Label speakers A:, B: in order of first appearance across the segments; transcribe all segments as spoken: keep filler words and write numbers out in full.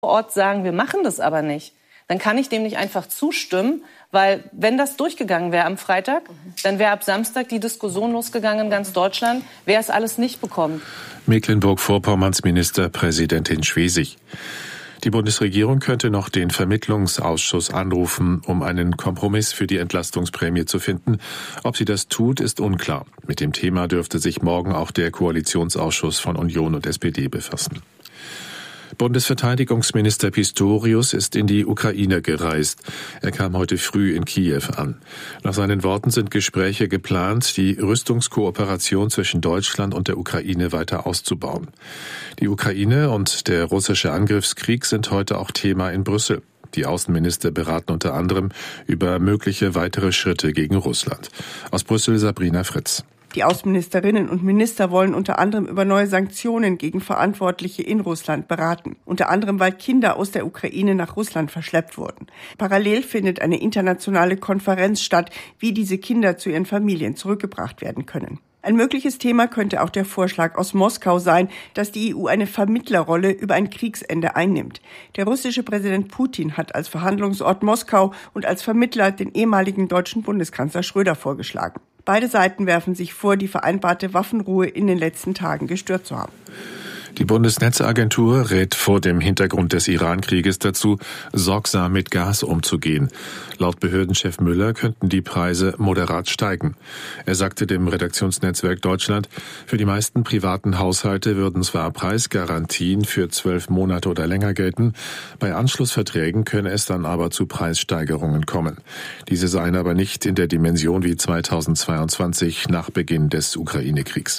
A: Ort sagen, wir machen das aber nicht, dann kann ich dem nicht einfach zustimmen, weil wenn das durchgegangen wäre am Freitag, dann wäre ab Samstag die Diskussion losgegangen in ganz Deutschland, wer es alles nicht bekommt.
B: Mecklenburg-Vorpommerns Ministerpräsidentin Schwesig. Die Bundesregierung könnte noch den Vermittlungsausschuss anrufen, um einen Kompromiss für die Entlastungsprämie zu finden. Ob sie das tut, ist unklar. Mit dem Thema dürfte sich morgen auch der Koalitionsausschuss von Union und S P D befassen. Bundesverteidigungsminister Pistorius ist in die Ukraine gereist. Er kam heute früh in Kiew an. Nach seinen Worten sind Gespräche geplant, die Rüstungskooperation zwischen Deutschland und der Ukraine weiter auszubauen. Die Ukraine und der russische Angriffskrieg sind heute auch Thema in Brüssel. Die Außenminister beraten unter anderem über mögliche weitere Schritte gegen Russland. Aus Brüssel Sabrina Fritz.
C: Die Außenministerinnen und Minister wollen unter anderem über neue Sanktionen gegen Verantwortliche in Russland beraten. Unter anderem, weil Kinder aus der Ukraine nach Russland verschleppt wurden. Parallel findet eine internationale Konferenz statt, wie diese Kinder zu ihren Familien zurückgebracht werden können. Ein mögliches Thema könnte auch der Vorschlag aus Moskau sein, dass die E U eine Vermittlerrolle über ein Kriegsende einnimmt. Der russische Präsident Putin hat als Verhandlungsort Moskau und als Vermittler den ehemaligen deutschen Bundeskanzler Schröder vorgeschlagen. Beide Seiten werfen sich vor, die vereinbarte Waffenruhe in den letzten Tagen gestört zu haben.
B: Die Bundesnetzagentur rät vor dem Hintergrund des Iran-Krieges dazu, sorgsam mit Gas umzugehen. Laut Behördenchef Müller könnten die Preise moderat steigen. Er sagte dem Redaktionsnetzwerk Deutschland, für die meisten privaten Haushalte würden zwar Preisgarantien für zwölf Monate oder länger gelten, bei Anschlussverträgen könne es dann aber zu Preissteigerungen kommen. Diese seien aber nicht in der Dimension wie zweitausendzweiundzwanzig nach Beginn des Ukraine-Kriegs.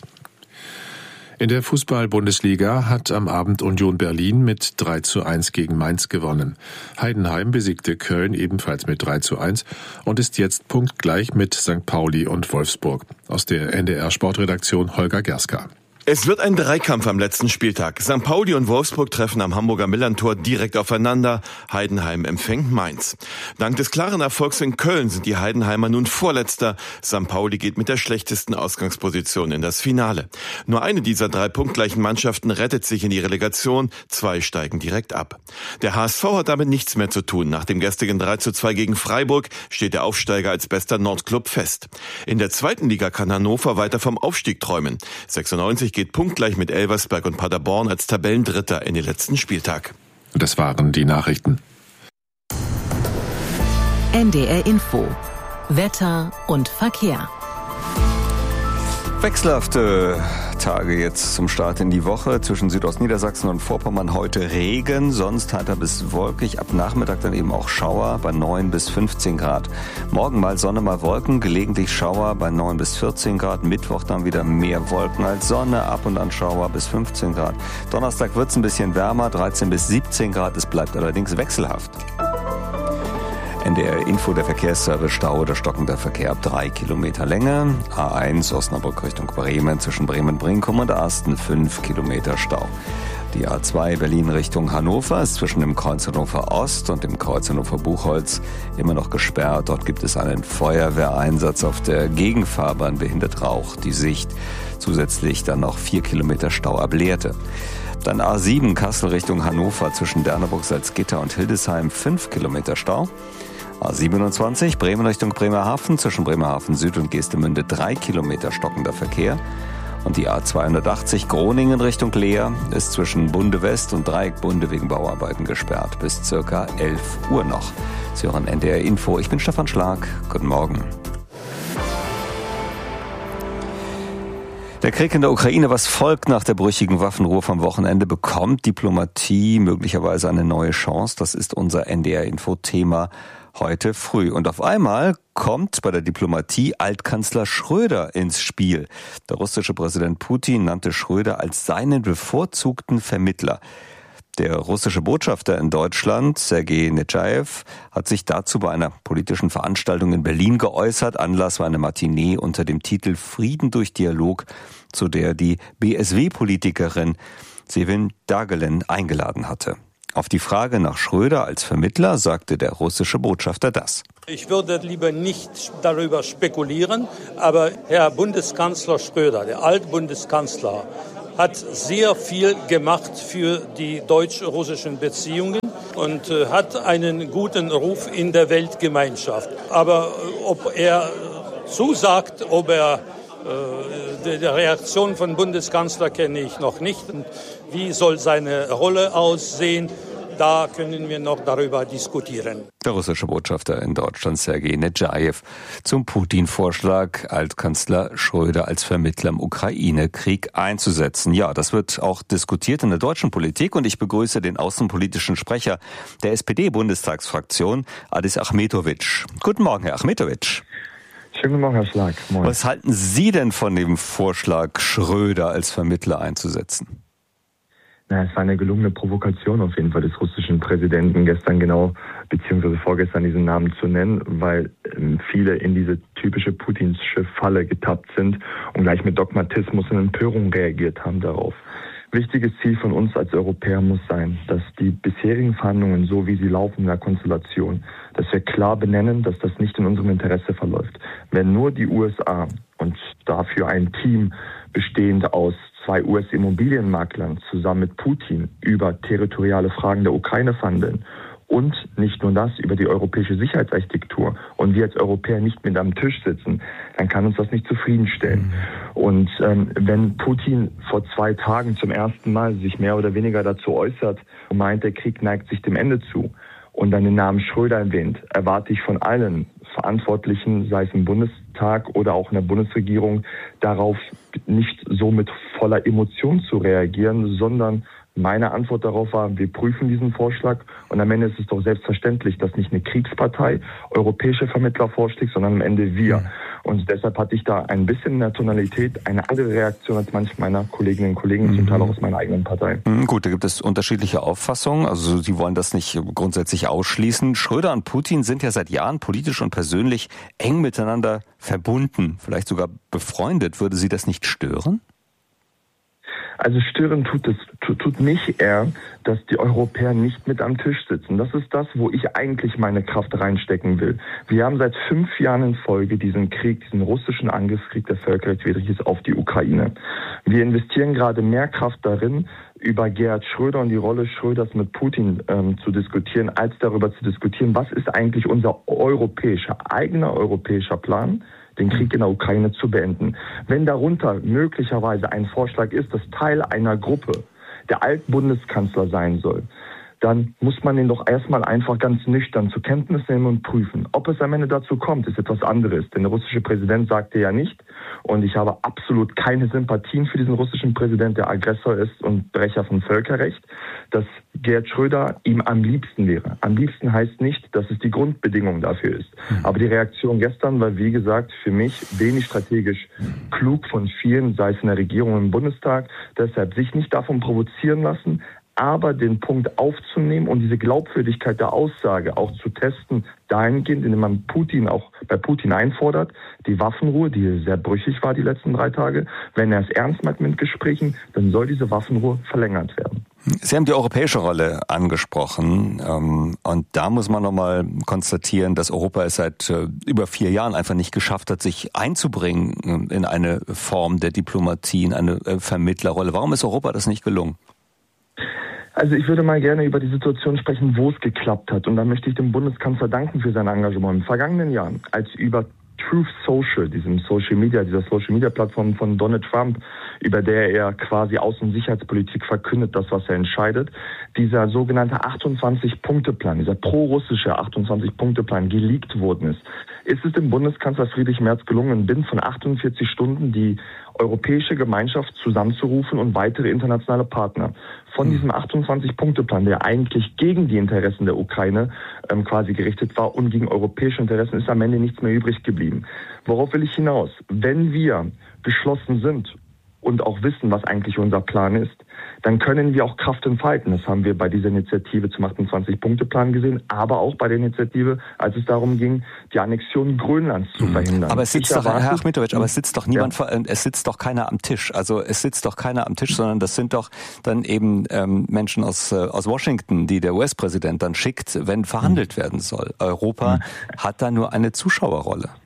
B: In der Fußball-Bundesliga hat am Abend Union Berlin mit drei zu eins gegen Mainz gewonnen. Heidenheim besiegte Köln ebenfalls mit drei zu eins und ist jetzt punktgleich mit Sankt Pauli und Wolfsburg. Aus der N D R-Sportredaktion Holger Gerska.
D: Es wird ein Dreikampf am letzten Spieltag. Sankt Pauli und Wolfsburg treffen am Hamburger Millerntor direkt aufeinander. Heidenheim empfängt Mainz. Dank des klaren Erfolgs in Köln sind die Heidenheimer nun Vorletzter. Sankt Pauli geht mit der schlechtesten Ausgangsposition in das Finale. Nur eine dieser drei punktgleichen Mannschaften rettet sich in die Relegation. Zwei steigen direkt ab. Der H S V hat damit nichts mehr zu tun. Nach dem gestrigen drei zu zwei gegen Freiburg steht der Aufsteiger als bester Nordclub fest. In der zweiten Liga kann Hannover weiter vom Aufstieg träumen. sechsundneunzig geht punktgleich mit Elversberg und Paderborn als Tabellendritter in den letzten Spieltag.
B: Das waren die Nachrichten.
E: N D R Info. Wetter und Verkehr.
F: Wechselhafte Tage jetzt zum Start in die Woche. Zwischen Südostniedersachsen und Vorpommern heute Regen, sonst heiter bis wolkig. Ab Nachmittag dann eben auch Schauer bei neun bis fünfzehn Grad. Morgen mal Sonne, mal Wolken, gelegentlich Schauer bei neun bis vierzehn Grad. Mittwoch dann wieder mehr Wolken als Sonne, ab und an Schauer bis fünfzehn Grad. Donnerstag wird's ein bisschen wärmer, dreizehn bis siebzehn Grad. Es bleibt allerdings wechselhaft. N D R Info, der Verkehrsservice, Stau oder stockender Verkehr ab drei Kilometer Länge. A eins Osnabrück Richtung Bremen zwischen Bremen-Brinkum und Asten fünf Kilometer Stau. Die A zwei Berlin Richtung Hannover ist zwischen dem Kreuz Hannover Ost und dem Kreuz Hannover Buchholz immer noch gesperrt. Dort gibt es einen Feuerwehreinsatz. Auf der Gegenfahrbahn behindert Rauch die Sicht. Zusätzlich dann noch vier Kilometer Stau ab Lehrte. Dann A sieben Kassel Richtung Hannover zwischen Derneburg, Salzgitter und Hildesheim fünf Kilometer Stau. A siebenundzwanzig Bremen Richtung Bremerhaven zwischen Bremerhaven Süd und Geestemünde drei Kilometer stockender Verkehr. Und die A zweihundertachtzig Groningen Richtung Leer ist zwischen Bunde West und Dreieck Bunde wegen Bauarbeiten gesperrt bis circa elf Uhr noch. Sie hören N D R Info. Ich bin Stefan Schlag. Guten Morgen. Der Krieg in der Ukraine, was folgt nach der brüchigen Waffenruhe vom Wochenende, bekommt Diplomatie möglicherweise eine neue Chance? Das ist unser N D R Info Thema heute früh. Und auf einmal kommt bei der Diplomatie Altkanzler Schröder ins Spiel. Der russische Präsident Putin nannte Schröder als seinen bevorzugten Vermittler. Der russische Botschafter in Deutschland, Sergei Netschajew, hat sich dazu bei einer politischen Veranstaltung in Berlin geäußert. Anlass war eine Matinee unter dem Titel Frieden durch Dialog, zu der die B S W-Politikerin Sevin Dagelen eingeladen hatte. Auf die Frage nach Schröder als Vermittler sagte der russische Botschafter das.
G: Ich würde lieber nicht darüber spekulieren, aber Herr Bundeskanzler Schröder, der Altbundeskanzler, hat sehr viel gemacht für die deutsch-russischen Beziehungen und äh, hat einen guten Ruf in der Weltgemeinschaft. Aber äh, ob er zusagt, ob er äh, die, die Reaktion von Bundeskanzler kenne ich noch nicht. Und wie soll seine Rolle aussehen? Da können wir noch darüber diskutieren.
F: Der russische Botschafter in Deutschland, Sergei Nedschajew, zum Putin-Vorschlag, Altkanzler Schröder als Vermittler im Ukraine-Krieg einzusetzen. Ja, das wird auch diskutiert in der deutschen Politik und ich begrüße den außenpolitischen Sprecher der S P D-Bundestagsfraktion, Adis Achmetovic. Guten Morgen, Herr Achmetovic.
H: Schönen guten Morgen, Herr Schlag. Moin.
F: Was halten Sie denn von dem Vorschlag, Schröder als Vermittler einzusetzen?
H: Na, es war eine gelungene Provokation auf jeden Fall des russischen Präsidenten, gestern genau, beziehungsweise vorgestern diesen Namen zu nennen, weil ähm, viele in diese typische Putinsche Falle getappt sind und gleich mit Dogmatismus und Empörung reagiert haben darauf. Wichtiges Ziel von uns als Europäer muss sein, dass die bisherigen Verhandlungen, so wie sie laufen in der Konstellation, dass wir klar benennen, dass das nicht in unserem Interesse verläuft. Wenn nur die U S A und dafür ein Team bestehend aus zwei U S-Immobilienmaklern zusammen mit Putin über territoriale Fragen der Ukraine verhandeln und nicht nur das, über die europäische Sicherheitsarchitektur und wir als Europäer nicht mit am Tisch sitzen, dann kann uns das nicht zufriedenstellen. Mhm. Und ähm, wenn Putin vor zwei Tagen zum ersten Mal sich mehr oder weniger dazu äußert und meint, der Krieg neigt sich dem Ende zu und dann den Namen Schröder erwähnt, erwarte ich von allen Verantwortlichen, sei es im Bundestag oder auch in der Bundesregierung, darauf nicht so mit voller Emotion zu reagieren, sondern meine Antwort darauf war, wir prüfen diesen Vorschlag und am Ende ist es doch selbstverständlich, dass nicht eine Kriegspartei europäische Vermittler vorschlägt, sondern am Ende wir. Ja. Und deshalb hatte ich da ein bisschen in der Tonalität eine andere Reaktion als manche meiner Kolleginnen und Kollegen, mhm. zum Teil auch aus meiner eigenen Partei.
F: Mhm, gut, da gibt es unterschiedliche Auffassungen. Also Sie wollen das nicht grundsätzlich ausschließen. Schröder und Putin sind ja seit Jahren politisch und persönlich eng miteinander verbunden, vielleicht sogar befreundet. Würde Sie das nicht stören?
H: Also stören tut es tut, tut mich eher, dass die Europäer nicht mit am Tisch sitzen. Das ist das, wo ich eigentlich meine Kraft reinstecken will. Wir haben seit fünf Jahren in Folge diesen Krieg, diesen russischen Angriffskrieg, der völkerrechtswidrig ist, auf die Ukraine. Wir investieren gerade mehr Kraft darin, über Gerhard Schröder und die Rolle Schröders mit Putin ähm, zu diskutieren, als darüber zu diskutieren, was ist eigentlich unser europäischer, eigener europäischer Plan, den Krieg in der Ukraine zu beenden. Wenn darunter möglicherweise ein Vorschlag ist, dass Teil einer Gruppe der Altbundeskanzler sein soll, dann muss man den doch erstmal einfach ganz nüchtern zur Kenntnis nehmen und prüfen. Ob es am Ende dazu kommt, ist etwas anderes. Denn der russische Präsident sagte ja nicht, und ich habe absolut keine Sympathien für diesen russischen Präsident, der Aggressor ist und Brecher von Völkerrecht, dass Gerhard Schröder ihm am liebsten wäre. Am liebsten heißt nicht, dass es die Grundbedingung dafür ist. Aber die Reaktion gestern war, wie gesagt, für mich wenig strategisch klug von vielen, sei es in der Regierung im Bundestag. Deshalb sich nicht davon provozieren lassen, aber den Punkt aufzunehmen und diese Glaubwürdigkeit der Aussage auch zu testen, dahingehend, indem man Putin auch bei Putin einfordert, die Waffenruhe, die sehr brüchig war die letzten drei Tage, wenn er es ernst meint mit Gesprächen, dann soll diese Waffenruhe verlängert werden.
F: Sie haben die europäische Rolle angesprochen und da muss man nochmal konstatieren, dass Europa es seit über vier Jahren einfach nicht geschafft hat, sich einzubringen in eine Form der Diplomatie, in eine Vermittlerrolle. Warum ist Europa das nicht gelungen?
H: Also ich würde mal gerne über die Situation sprechen, wo es geklappt hat. Und da möchte ich dem Bundeskanzler danken für sein Engagement. Im vergangenen Jahr, als über Truth Social, diesem Social Media, dieser Social Media Plattform von Donald Trump, über der er quasi Außen- und Sicherheitspolitik verkündet, das, was er entscheidet, dieser sogenannte achtundzwanzig-Punkte-Plan, dieser pro-russische achtundzwanzig-Punkte-Plan geleakt worden ist, ist es dem Bundeskanzler Friedrich Merz gelungen, binnen von achtundvierzig Stunden die europäische Gemeinschaft zusammenzurufen und weitere internationale Partner. Von diesem achtundzwanzig-Punkte-Plan, der eigentlich gegen die Interessen der Ukraine ähm, quasi gerichtet war und gegen europäische Interessen, ist am Ende nichts mehr übrig geblieben. Worauf will ich hinaus? Wenn wir geschlossen sind und auch wissen, was eigentlich unser Plan ist, dann können wir auch Kraft entfalten. Das haben wir bei dieser Initiative zum achtundzwanzig-Punkte-Plan gesehen, aber auch bei der Initiative, als es darum ging, die Annexion Grönlands zu verhindern.
F: Aber es sitzt ich doch, erwarte, Herr Achmetovic, aber es sitzt doch niemand, ja. es sitzt doch keiner am Tisch. Also es sitzt doch keiner am Tisch, sondern das sind doch dann eben ähm, Menschen aus, äh, aus Washington, die der U S-Präsident dann schickt, wenn verhandelt mhm. werden soll. Europa mhm. hat da nur eine Zuschauerrolle.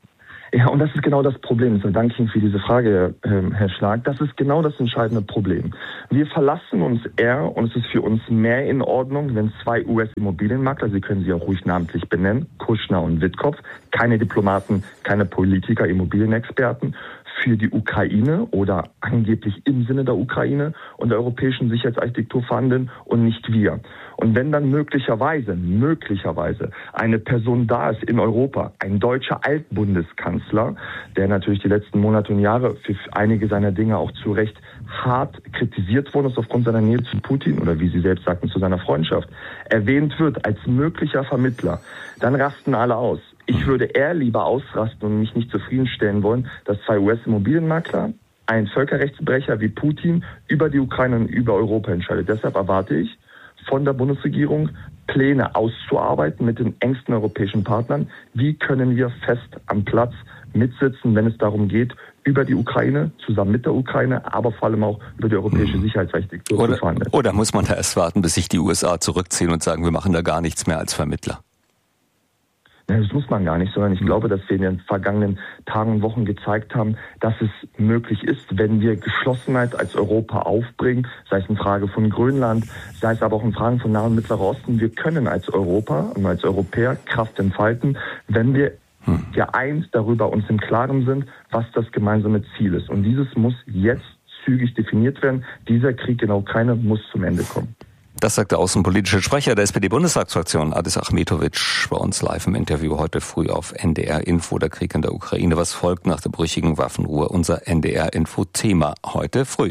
H: Ja, und das ist genau das Problem. Deshalb danke ich Ihnen für diese Frage, Herr Schlag. Das ist genau das entscheidende Problem. Wir verlassen uns eher, und es ist für uns mehr in Ordnung, wenn zwei U S-Immobilienmakler, Sie können sie auch ruhig namentlich benennen, Kushner und Wittkopf, keine Diplomaten, keine Politiker, Immobilienexperten, für die Ukraine oder angeblich im Sinne der Ukraine und der europäischen Sicherheitsarchitektur verhandeln und nicht wir. Und wenn dann möglicherweise, möglicherweise eine Person da ist in Europa, ein deutscher Altbundeskanzler, der natürlich die letzten Monate und Jahre für einige seiner Dinge auch zu Recht hart kritisiert worden ist aufgrund seiner Nähe zu Putin oder wie Sie selbst sagten, zu seiner Freundschaft, erwähnt wird als möglicher Vermittler, dann rasten alle aus. Ich würde eher lieber ausrasten und mich nicht zufriedenstellen wollen, dass zwei U S-Immobilienmakler, ein Völkerrechtsbrecher wie Putin über die Ukraine und über Europa entscheidet. Deshalb erwarte ich von der Bundesregierung, Pläne auszuarbeiten mit den engsten europäischen Partnern. Wie können wir fest am Platz mitsitzen, wenn es darum geht, über die Ukraine, zusammen mit der Ukraine, aber vor allem auch über die europäische Sicherheitsarchitektur zu verhandeln.
F: Oder muss man da erst warten, bis sich die U S A zurückziehen und sagen, wir machen da gar nichts mehr als Vermittler?
H: Ja, das muss man gar nicht, sondern ich glaube, dass wir in den vergangenen Tagen und Wochen gezeigt haben, dass es möglich ist, wenn wir Geschlossenheit als Europa aufbringen, sei es in Frage von Grönland, sei es aber auch in Fragen von Nahen und Mittlerer Osten. Wir können als Europa und als Europäer Kraft entfalten, wenn wir geeint darüber uns im Klaren sind, was das gemeinsame Ziel ist. Und dieses muss jetzt zügig definiert werden. Dieser Krieg in der Ukraine muss zum Ende kommen.
F: Das sagt der außenpolitische Sprecher der S P D-Bundestagsfraktion, Adis Achmetovic, bei uns live im Interview heute früh auf N D R Info, der Krieg in der Ukraine. Was folgt nach der brüchigen Waffenruhe? Unser N D R Info-Thema heute früh.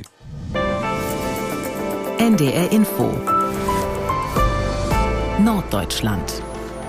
E: N D R Info Norddeutschland.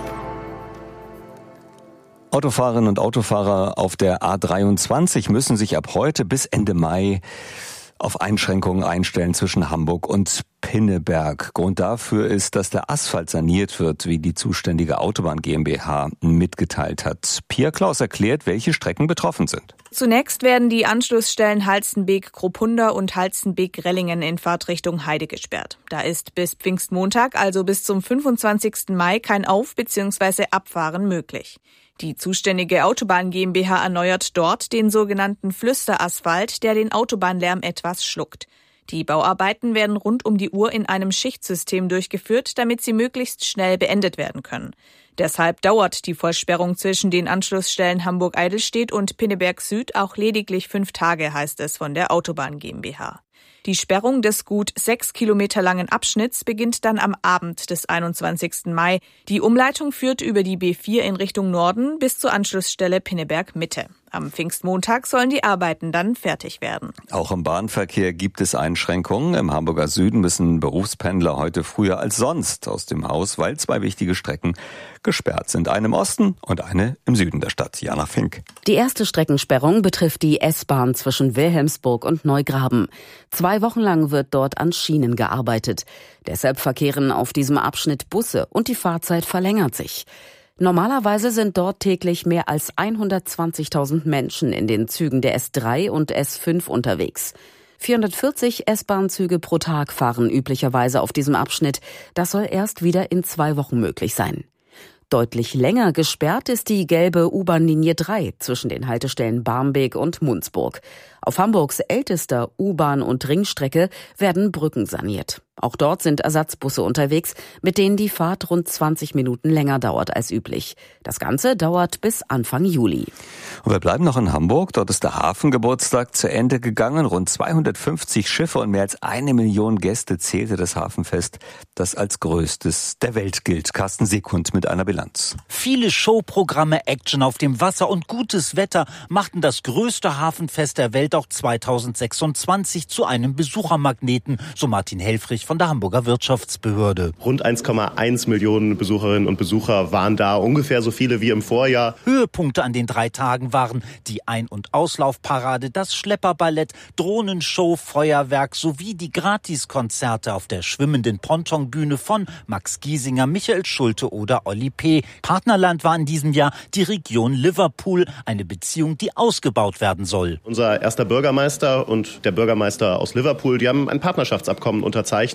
F: Autofahrerinnen und Autofahrer auf der A dreiundzwanzig müssen sich ab heute bis Ende Mai auf Einschränkungen einstellen zwischen Hamburg und Pinneberg. Grund dafür ist, dass der Asphalt saniert wird, wie die zuständige Autobahn GmbH mitgeteilt hat. Pia Klaus erklärt, welche Strecken betroffen sind.
I: Zunächst werden die Anschlussstellen Halstenbek-Kruppunda und Halstenbek-Rellingen in Fahrtrichtung Heide gesperrt. Da ist bis Pfingstmontag, also bis zum fünfundzwanzigsten Mai, kein Auf- bzw. Abfahren möglich. Die zuständige Autobahn GmbH erneuert dort den sogenannten Flüsterasphalt, der den Autobahnlärm etwas schluckt. Die Bauarbeiten werden rund um die Uhr in einem Schichtsystem durchgeführt, damit sie möglichst schnell beendet werden können. Deshalb dauert die Vollsperrung zwischen den Anschlussstellen Hamburg-Eidelstedt und Pinneberg Süd auch lediglich fünf Tage, heißt es von der Autobahn GmbH. Die Sperrung des gut sechs Kilometer langen Abschnitts beginnt dann am Abend des einundzwanzigsten Mai. Die Umleitung führt über die B vier in Richtung Norden bis zur Anschlussstelle Pinneberg Mitte. Am Pfingstmontag sollen die Arbeiten dann fertig werden.
F: Auch im Bahnverkehr gibt es Einschränkungen. Im Hamburger Süden müssen Berufspendler heute früher als sonst aus dem Haus, weil zwei wichtige Strecken gesperrt sind. Eine im Osten und eine im Süden der Stadt. Jana Fink.
J: Die erste Streckensperrung betrifft die S-Bahn zwischen Wilhelmsburg und Neugraben. Zwei Wochen lang wird dort an Schienen gearbeitet. Deshalb verkehren auf diesem Abschnitt Busse und die Fahrzeit verlängert sich. Normalerweise sind dort täglich mehr als hundertzwanzigtausend Menschen in den Zügen der S drei und S fünf unterwegs. vierhundertvierzig S-Bahn-Züge pro Tag fahren üblicherweise auf diesem Abschnitt. Das soll erst wieder in zwei Wochen möglich sein. Deutlich länger gesperrt ist die gelbe U-Bahn-Linie drei zwischen den Haltestellen Barmbek und Munzburg. Auf Hamburgs ältester U-Bahn- und Ringstrecke werden Brücken saniert. Auch dort sind Ersatzbusse unterwegs, mit denen die Fahrt rund zwanzig Minuten länger dauert als üblich. Das Ganze dauert bis Anfang Juli.
F: Und wir bleiben noch in Hamburg. Dort ist der Hafengeburtstag zu Ende gegangen. Rund zweihundertfünfzig Schiffe und mehr als eine Million Gäste zählte das Hafenfest, das als größtes der Welt gilt. Carsten Sekund mit einer Bilanz.
K: Viele Showprogramme, Action auf dem Wasser und gutes Wetter machten das größte Hafenfest der Welt auch zweitausendsechsundzwanzig zu einem Besuchermagneten, so Martin Helfrich von der Hamburger Wirtschaftsbehörde.
L: Rund eins Komma eins Millionen Besucherinnen und Besucher waren da, ungefähr so viele wie im Vorjahr.
K: Höhepunkte an den drei Tagen waren die Ein- und Auslaufparade, das Schlepperballett, Drohnenshow, Feuerwerk sowie die Gratiskonzerte auf der schwimmenden Pontonbühne von Max Giesinger, Michael Schulte oder Olli P. Partnerland war in diesem Jahr die Region Liverpool, eine Beziehung, die ausgebaut werden soll.
L: Unser erster Bürgermeister und der Bürgermeister aus Liverpool, die haben ein Partnerschaftsabkommen unterzeichnet.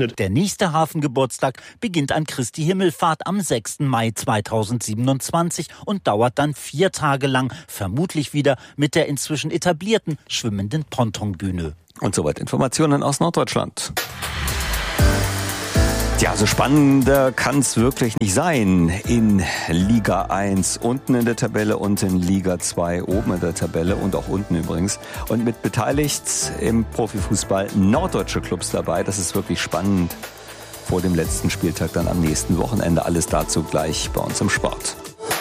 L: gerechnet.
K: Der nächste Hafengeburtstag beginnt an Christi Himmelfahrt am sechsten Mai zweitausendsiebenundzwanzig und dauert dann vier Tage lang, vermutlich wieder mit der inzwischen etablierten schwimmenden Pontonbühne.
F: Und soweit Informationen aus Norddeutschland. Ja, so spannender kann es wirklich nicht sein in Liga eins, unten in der Tabelle und in Liga zwei, oben in der Tabelle und auch unten übrigens. Und mit beteiligt im Profifußball norddeutsche Clubs dabei. Das ist wirklich spannend. Vor dem letzten Spieltag dann am nächsten Wochenende. Alles dazu gleich bei uns im Sport.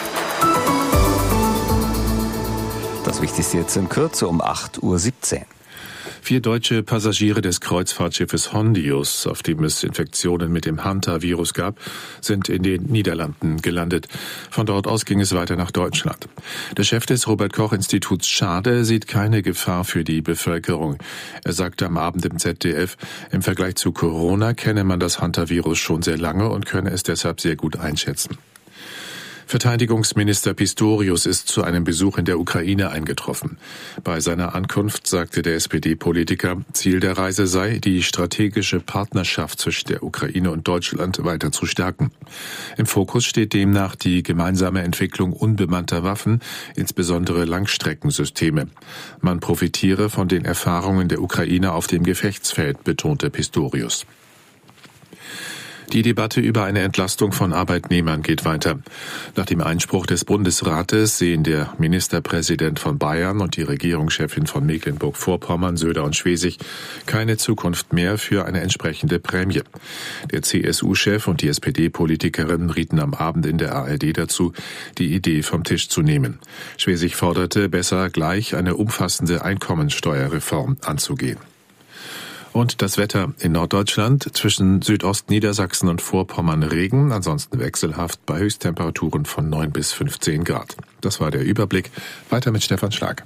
F: Das Wichtigste jetzt in Kürze um acht Uhr siebzehn.
B: Vier deutsche Passagiere des Kreuzfahrtschiffes Hondius, auf dem es Infektionen mit dem Hanta-Virus gab, sind in den Niederlanden gelandet. Von dort aus ging es weiter nach Deutschland. Der Chef des Robert-Koch-Instituts Schade sieht keine Gefahr für die Bevölkerung. Er sagte am Abend im Z D F, im Vergleich zu Corona kenne man das Hanta-Virus schon sehr lange und könne es deshalb sehr gut einschätzen. Verteidigungsminister Pistorius ist zu einem Besuch in der Ukraine eingetroffen. Bei seiner Ankunft sagte der S P D-Politiker, Ziel der Reise sei, die strategische Partnerschaft zwischen der Ukraine und Deutschland weiter zu stärken. Im Fokus steht demnach die gemeinsame Entwicklung unbemannter Waffen, insbesondere Langstreckensysteme. Man profitiere von den Erfahrungen der Ukraine auf dem Gefechtsfeld, betonte Pistorius. Die Debatte über eine Entlastung von Arbeitnehmern geht weiter. Nach dem Einspruch des Bundesrates sehen der Ministerpräsident von Bayern und die Regierungschefin von Mecklenburg-Vorpommern, Söder und Schwesig, keine Zukunft mehr für eine entsprechende Prämie. Der C S U-Chef und die S P D-Politikerin rieten am Abend in der A R D dazu, die Idee vom Tisch zu nehmen. Schwesig forderte, besser gleich eine umfassende Einkommensteuerreform anzugehen. Und das Wetter in Norddeutschland, zwischen Südostniedersachsen und Vorpommern Regen, ansonsten wechselhaft bei Höchsttemperaturen von neun bis fünfzehn Grad. Das war der Überblick. Weiter mit Stefan Schlag.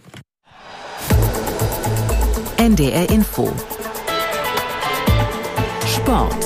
E: N D R Info. Sport.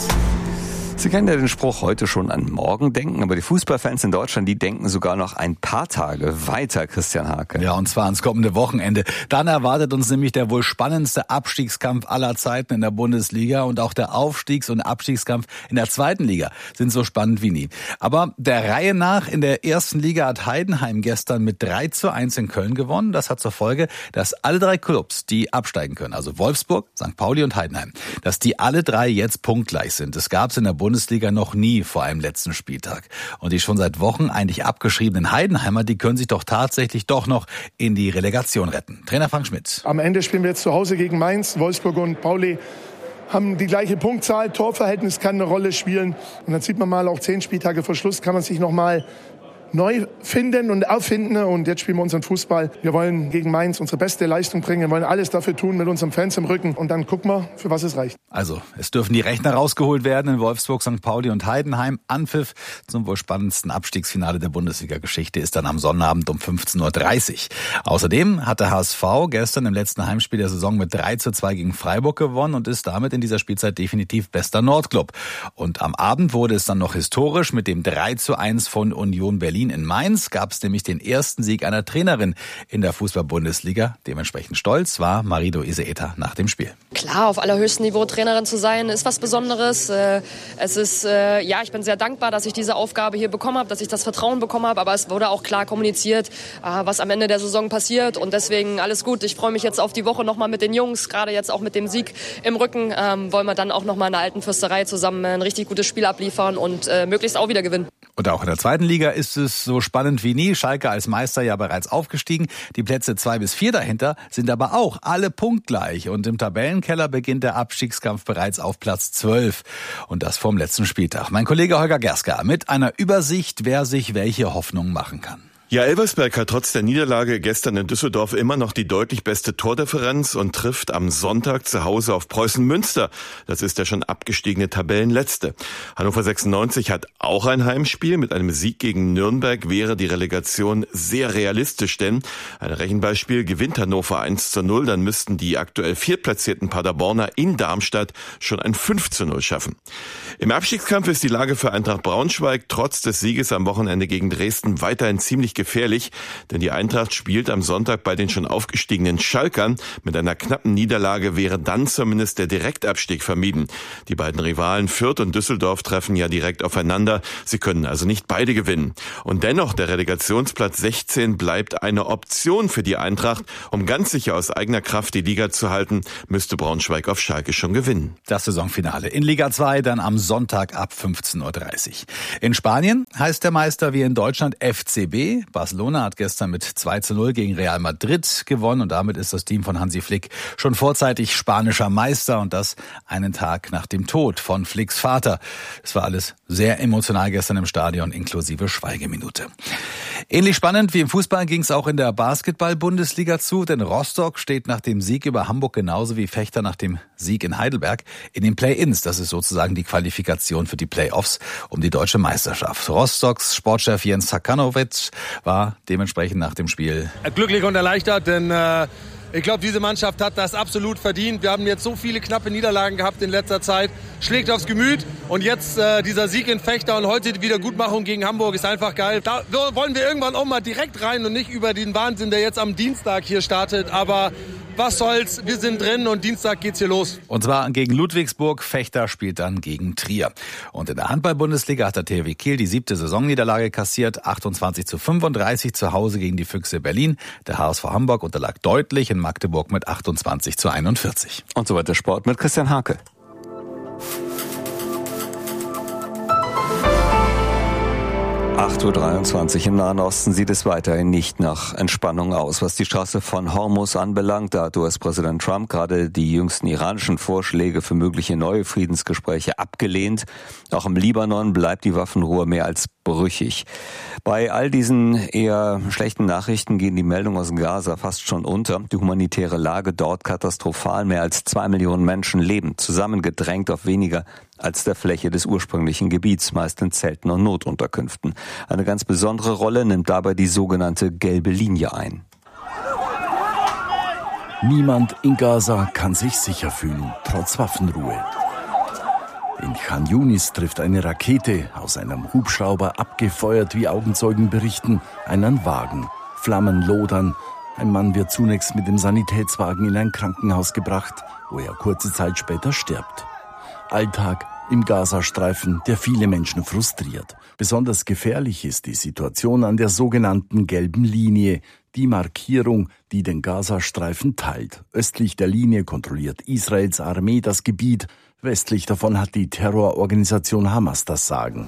F: Sie kennen ja den Spruch, heute schon an morgen denken, aber die Fußballfans in Deutschland, die denken sogar noch ein paar Tage weiter, Christian Hake.
M: Ja, und zwar ans kommende Wochenende. Dann erwartet uns nämlich der wohl spannendste Abstiegskampf aller Zeiten in der Bundesliga und auch der Aufstiegs- und Abstiegskampf in der zweiten Liga sind so spannend wie nie. Aber der Reihe nach, in der ersten Liga hat Heidenheim gestern mit drei zu eins in Köln gewonnen. Das hat zur Folge, dass alle drei Clubs, die absteigen können, also Wolfsburg, Sankt Pauli und Heidenheim, dass die alle drei jetzt punktgleich sind. Das gab es in der Bundesliga Bundesliga noch nie vor einem letzten Spieltag. Und die schon seit Wochen eigentlich abgeschriebenen Heidenheimer, die können sich doch tatsächlich doch noch in die Relegation retten. Trainer Frank Schmidt.
N: Am Ende spielen wir jetzt zu Hause gegen Mainz. Wolfsburg und Pauli haben die gleiche Punktzahl. Torverhältnis kann eine Rolle spielen. Und dann sieht man mal, auch zehn Spieltage vor Schluss kann man sich noch mal neu finden und erfinden. Und jetzt spielen wir unseren Fußball. Wir wollen gegen Mainz unsere beste Leistung bringen. Wir wollen alles dafür tun mit unseren Fans im Rücken. Und dann gucken wir, für was es reicht.
M: Also, es dürfen die Rechner rausgeholt werden in Wolfsburg, Sankt Pauli und Heidenheim. Anpfiff zum wohl spannendsten Abstiegsfinale der Bundesliga-Geschichte ist dann am Sonnabend um fünfzehn Uhr dreißig. Außerdem hat der H S V gestern im letzten Heimspiel der Saison mit drei zu zwei gegen Freiburg gewonnen und ist damit in dieser Spielzeit definitiv bester Nordclub. Und am Abend wurde es dann noch historisch mit dem drei zu eins von Union Berlin. In Mainz gab es nämlich den ersten Sieg einer Trainerin in der Fußball-Bundesliga. Dementsprechend stolz war Marie-Louise Ether nach dem Spiel.
O: Klar, auf allerhöchstem Niveau Trainerin zu sein, ist was Besonderes. Es ist, ja, ich bin sehr dankbar, dass ich diese Aufgabe hier bekommen habe, dass ich das Vertrauen bekommen habe. Aber es wurde auch klar kommuniziert, was am Ende der Saison passiert. Und deswegen alles gut. Ich freue mich jetzt auf die Woche nochmal mit den Jungs. Gerade jetzt auch mit dem Sieg im Rücken ähm, wollen wir dann auch nochmal in der alten Fürsterei zusammen ein richtig gutes Spiel abliefern und äh, möglichst auch wieder gewinnen.
M: Und auch in der zweiten Liga ist es so spannend wie nie. Schalke als Meister ja bereits aufgestiegen. Die Plätze zwei bis vier dahinter sind aber auch alle punktgleich. Und im Tabellenkeller beginnt der Abstiegskampf bereits auf Platz zwölf. Und das vom letzten Spieltag. Mein Kollege Holger Gerska mit einer Übersicht, wer sich welche Hoffnung machen kann.
D: Ja, Elversberg hat trotz der Niederlage gestern in Düsseldorf immer noch die deutlich beste Tordifferenz und trifft am Sonntag zu Hause auf Preußen Münster. Das ist der schon abgestiegene Tabellenletzte. Hannover sechsundneunzig hat auch ein Heimspiel. Mit einem Sieg gegen Nürnberg wäre die Relegation sehr realistisch, denn ein Rechenbeispiel gewinnt Hannover eins zu null, dann müssten die aktuell viertplatzierten Paderborner in Darmstadt schon ein fünf zu null schaffen. Im Abstiegskampf ist die Lage für Eintracht Braunschweig trotz des Sieges am Wochenende gegen Dresden weiterhin ziemlich gefährlich, denn die Eintracht spielt am Sonntag bei den schon aufgestiegenen Schalkern. Mit einer knappen Niederlage wäre dann zumindest der Direktabstieg vermieden. Die beiden Rivalen Fürth und Düsseldorf treffen ja direkt aufeinander. Sie können also nicht beide gewinnen. Und dennoch, der Relegationsplatz sechzehn bleibt eine Option für die Eintracht. Um ganz sicher aus eigener Kraft die Liga zu halten, müsste Braunschweig auf Schalke schon gewinnen.
M: Das Saisonfinale in Liga zwei dann am Sonntag ab fünfzehn Uhr dreißig. In Spanien heißt der Meister wie in Deutschland F C B. Barcelona hat gestern mit zwei zu null gegen Real Madrid gewonnen und damit ist das Team von Hansi Flick schon vorzeitig spanischer Meister und das einen Tag nach dem Tod von Flicks Vater. Es war alles sehr emotional gestern im Stadion, inklusive Schweigeminute. Ähnlich spannend wie im Fußball ging es auch in der Basketball-Bundesliga zu, denn Rostock steht nach dem Sieg über Hamburg genauso wie Fechter nach dem Sieg in Heidelberg in den Play-Ins. Das ist sozusagen die Qualifikation für die Play-Offs um die deutsche Meisterschaft. Rostocks Sportchef Jens Hakanowitsch war dementsprechend nach dem Spiel
P: glücklich und erleichtert, denn äh ich glaube, diese Mannschaft hat das absolut verdient. Wir haben jetzt so viele knappe Niederlagen gehabt in letzter Zeit. Schlägt aufs Gemüt. Und jetzt äh, dieser Sieg in Fechter und heute die Wiedergutmachung gegen Hamburg ist einfach geil. Da wollen wir irgendwann auch mal direkt rein und nicht über den Wahnsinn, der jetzt am Dienstag hier startet. Aber was soll's, wir sind drin und Dienstag geht's hier los.
M: Und zwar gegen Ludwigsburg, Fechter spielt dann gegen Trier. Und in der Handball-Bundesliga hat der T H W Kiel die siebte Saisonniederlage kassiert, achtundzwanzig zu fünfunddreißig zu Hause gegen die Füchse Berlin. Der H S V Hamburg unterlag deutlich in Magdeburg mit achtundzwanzig zu einundvierzig.
F: Und so weiter Sport mit Christian Hake. acht Uhr dreiundzwanzig im Nahen Osten sieht es weiterhin nicht nach Entspannung aus. Was die Straße von Hormuz anbelangt, da hat U S-Präsident Trump gerade die jüngsten iranischen Vorschläge für mögliche neue Friedensgespräche abgelehnt. Auch im Libanon bleibt die Waffenruhe mehr als brüchig. Bei all diesen eher schlechten Nachrichten gehen die Meldungen aus Gaza fast schon unter. Die humanitäre Lage dort katastrophal. Mehr als zwei Millionen Menschen leben zusammengedrängt auf weniger als der Fläche des ursprünglichen Gebiets, meist in Zelten und Notunterkünften. Eine ganz besondere Rolle nimmt dabei die sogenannte gelbe Linie ein.
Q: Niemand in Gaza kann sich sicher fühlen, trotz Waffenruhe. In Khan Yunis trifft eine Rakete, aus einem Hubschrauber abgefeuert, wie Augenzeugen berichten, einen Wagen. Flammen lodern. Ein Mann wird zunächst mit dem Sanitätswagen in ein Krankenhaus gebracht, wo er kurze Zeit später stirbt. Alltag im Gazastreifen, der viele Menschen frustriert. Besonders gefährlich ist die Situation an der sogenannten gelben Linie, die Markierung, die den Gazastreifen teilt. Östlich der Linie kontrolliert Israels Armee das Gebiet, westlich davon hat die Terrororganisation Hamas das Sagen.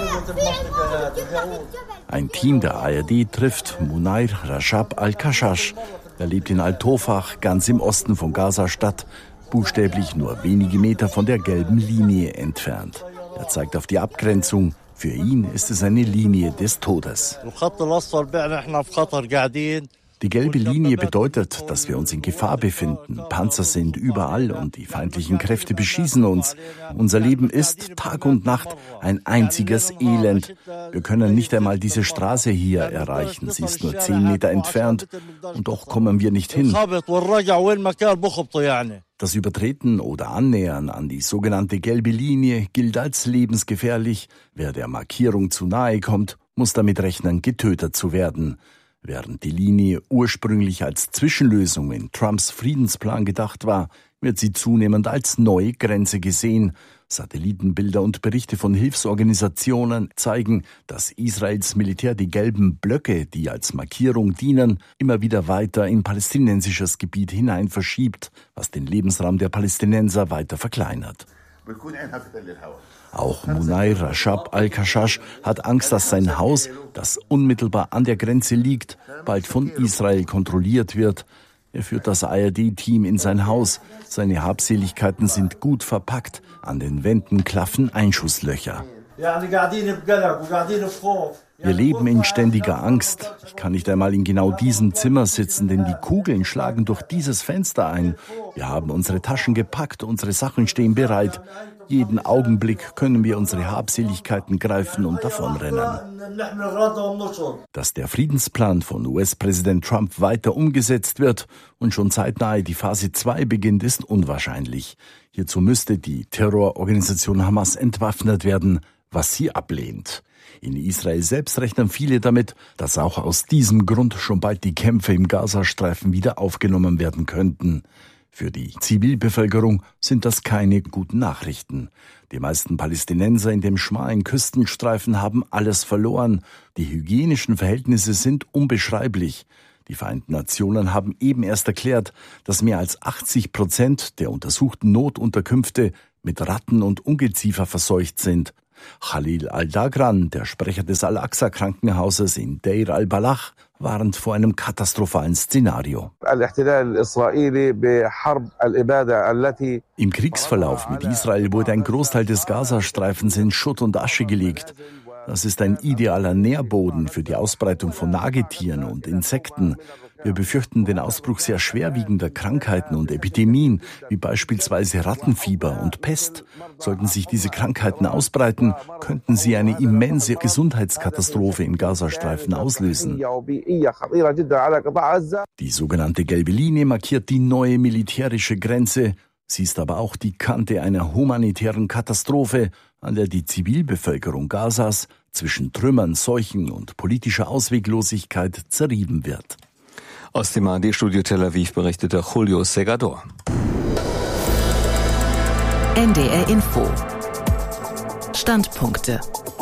Q: Ein Team der A R D trifft Munair Rashab al-Kashash. Er lebt in Al-Tofach, ganz im Osten von Gaza-Stadt, buchstäblich nur wenige Meter von der gelben Linie entfernt. Er zeigt auf die Abgrenzung. Für ihn ist es eine Linie des Todes. Die gelbe Linie bedeutet, dass wir uns in Gefahr befinden. Panzer sind überall und die feindlichen Kräfte beschießen uns. Unser Leben ist Tag und Nacht ein einziges Elend. Wir können nicht einmal diese Straße hier erreichen. Sie ist nur zehn Meter entfernt und doch kommen wir nicht hin. Das Übertreten oder Annähern an die sogenannte gelbe Linie gilt als lebensgefährlich. Wer der Markierung zu nahe kommt, muss damit rechnen, getötet zu werden. Während die Linie ursprünglich als Zwischenlösung in Trumps Friedensplan gedacht war, wird sie zunehmend als neue Grenze gesehen. Satellitenbilder und Berichte von Hilfsorganisationen zeigen, dass Israels Militär die gelben Blöcke, die als Markierung dienen, immer wieder weiter in palästinensisches Gebiet hinein verschiebt, was den Lebensraum der Palästinenser weiter verkleinert. Auch Munair Rashab al-Kashash hat Angst, dass sein Haus, das unmittelbar an der Grenze liegt, bald von Israel kontrolliert wird. Er führt das A R D-Team in sein Haus. Seine Habseligkeiten sind gut verpackt. An den Wänden klaffen Einschusslöcher. Wir leben in ständiger Angst. Ich kann nicht einmal in genau diesem Zimmer sitzen, denn die Kugeln schlagen durch dieses Fenster ein. Wir haben unsere Taschen gepackt, unsere Sachen stehen bereit. Jeden Augenblick können wir unsere Habseligkeiten greifen und davonrennen. Dass der Friedensplan von U S-Präsident Trump weiter umgesetzt wird und schon zeitnah die Phase zwei beginnt, ist unwahrscheinlich. Hierzu müsste die Terrororganisation Hamas entwaffnet werden, was sie ablehnt. In Israel selbst rechnen viele damit, dass auch aus diesem Grund schon bald die Kämpfe im Gazastreifen wieder aufgenommen werden könnten. Für die Zivilbevölkerung sind das keine guten Nachrichten. Die meisten Palästinenser in dem schmalen Küstenstreifen haben alles verloren. Die hygienischen Verhältnisse sind unbeschreiblich. Die Vereinten Nationen haben eben erst erklärt, dass mehr als achtzig Prozent der untersuchten Notunterkünfte mit Ratten und Ungeziefer verseucht sind. Khalil al-Dagran, der Sprecher des Al-Aqsa-Krankenhauses in Deir al-Balach, warnt vor einem katastrophalen Szenario. Im Kriegsverlauf mit Israel wurde ein Großteil des Gazastreifens in Schutt und Asche gelegt. Das ist ein idealer Nährboden für die Ausbreitung von Nagetieren und Insekten. Wir befürchten den Ausbruch sehr schwerwiegender Krankheiten und Epidemien, wie beispielsweise Rattenfieber und Pest. Sollten sich diese Krankheiten ausbreiten, könnten sie eine immense Gesundheitskatastrophe im Gazastreifen auslösen. Die sogenannte gelbe Linie markiert die neue militärische Grenze. Sie ist aber auch die Kante einer humanitären Katastrophe, an der die Zivilbevölkerung Gazas zwischen Trümmern, Seuchen und politischer Ausweglosigkeit zerrieben wird.
F: Aus dem A R D-Studio Tel Aviv berichtete Julio Segador.
E: N D R Info. Standpunkte.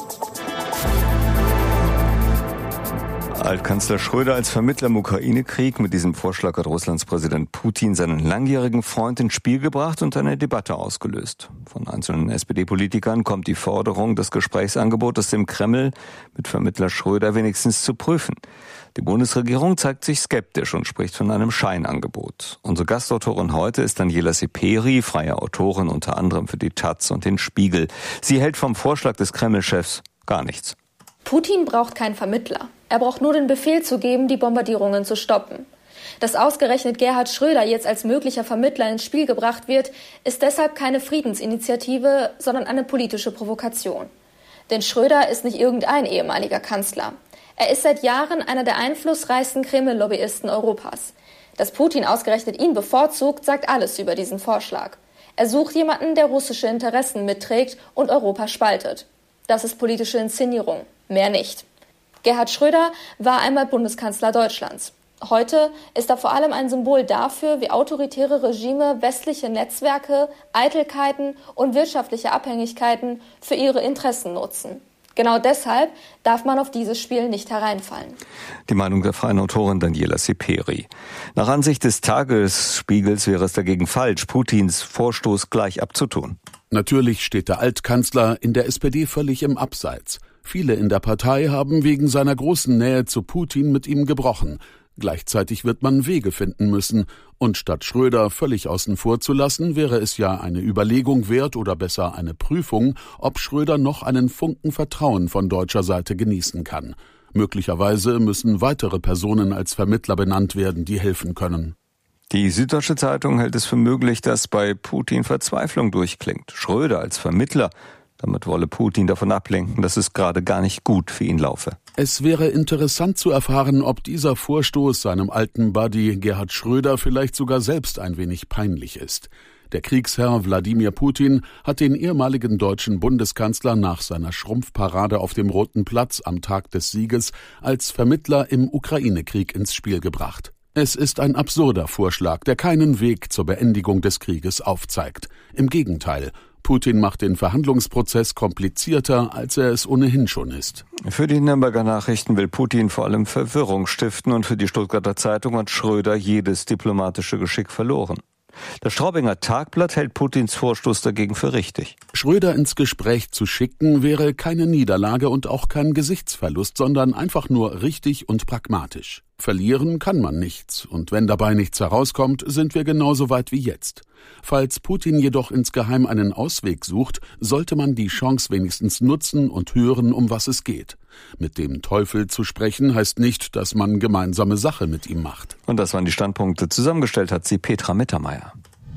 F: Altkanzler Schröder als Vermittler im Ukraine-Krieg. Mit diesem Vorschlag hat Russlands Präsident Putin seinen langjährigen Freund ins Spiel gebracht und eine Debatte ausgelöst. Von einzelnen S P D-Politikern kommt die Forderung, das Gesprächsangebot aus dem Kreml mit Vermittler Schröder wenigstens zu prüfen. Die Bundesregierung zeigt sich skeptisch und spricht von einem Scheinangebot. Unsere Gastautorin heute ist Daniela Seperi, freie Autorin unter anderem für die Taz und den Spiegel. Sie hält vom Vorschlag des Kreml-Chefs gar nichts.
R: Putin braucht keinen Vermittler. Er braucht nur den Befehl zu geben, die Bombardierungen zu stoppen. Dass ausgerechnet Gerhard Schröder jetzt als möglicher Vermittler ins Spiel gebracht wird, ist deshalb keine Friedensinitiative, sondern eine politische Provokation. Denn Schröder ist nicht irgendein ehemaliger Kanzler. Er ist seit Jahren einer der einflussreichsten Kreml-Lobbyisten Europas. Dass Putin ausgerechnet ihn bevorzugt, sagt alles über diesen Vorschlag. Er sucht jemanden, der russische Interessen mitträgt und Europa spaltet. Das ist politische Inszenierung, mehr nicht. Gerhard Schröder war einmal Bundeskanzler Deutschlands. Heute ist er vor allem ein Symbol dafür, wie autoritäre Regime westliche Netzwerke, Eitelkeiten und wirtschaftliche Abhängigkeiten für ihre Interessen nutzen. Genau deshalb darf man auf dieses Spiel nicht hereinfallen.
F: Die Meinung der freien Autorin Daniela Seperi. Nach Ansicht des Tagesspiegels wäre es dagegen falsch, Putins Vorstoß gleich abzutun.
S: Natürlich steht der Altkanzler in der S P D völlig im Abseits. Viele in der Partei haben wegen seiner großen Nähe zu Putin mit ihm gebrochen. Gleichzeitig wird man Wege finden müssen. Und statt Schröder völlig außen vor zu lassen, wäre es ja eine Überlegung wert oder besser eine Prüfung, ob Schröder noch einen Funken Vertrauen von deutscher Seite genießen kann. Möglicherweise müssen weitere Personen als Vermittler benannt werden, die helfen können.
F: Die Süddeutsche Zeitung hält es für möglich, dass bei Putin Verzweiflung durchklingt. Schröder als Vermittler, damit wolle Putin davon ablenken, dass es gerade gar nicht gut für ihn laufe.
S: Es wäre interessant zu erfahren, ob dieser Vorstoß seinem alten Buddy Gerhard Schröder vielleicht sogar selbst ein wenig peinlich ist. Der Kriegsherr Wladimir Putin hat den ehemaligen deutschen Bundeskanzler nach seiner Schrumpfparade auf dem Roten Platz am Tag des Sieges als Vermittler im Ukraine-Krieg ins Spiel gebracht. Es ist ein absurder Vorschlag, der keinen Weg zur Beendigung des Krieges aufzeigt. Im Gegenteil, Putin macht den Verhandlungsprozess komplizierter, als er es ohnehin schon ist.
F: Für die Nürnberger Nachrichten will Putin vor allem Verwirrung stiften und für die Stuttgarter Zeitung hat Schröder jedes diplomatische Geschick verloren. Das Straubinger Tagblatt hält Putins Vorstoß dagegen für richtig.
S: Schröder ins Gespräch zu schicken, wäre keine Niederlage und auch kein Gesichtsverlust, sondern einfach nur richtig und pragmatisch. Verlieren kann man nichts, und wenn dabei nichts herauskommt, sind wir genauso weit wie jetzt. Falls Putin jedoch insgeheim einen Ausweg sucht, sollte man die Chance wenigstens nutzen und hören, um was es geht. Mit dem Teufel zu sprechen heißt nicht, dass man gemeinsame Sache mit ihm macht.
F: Und das waren die Standpunkte. Zusammengestellt hat sie Petra Mittermeier.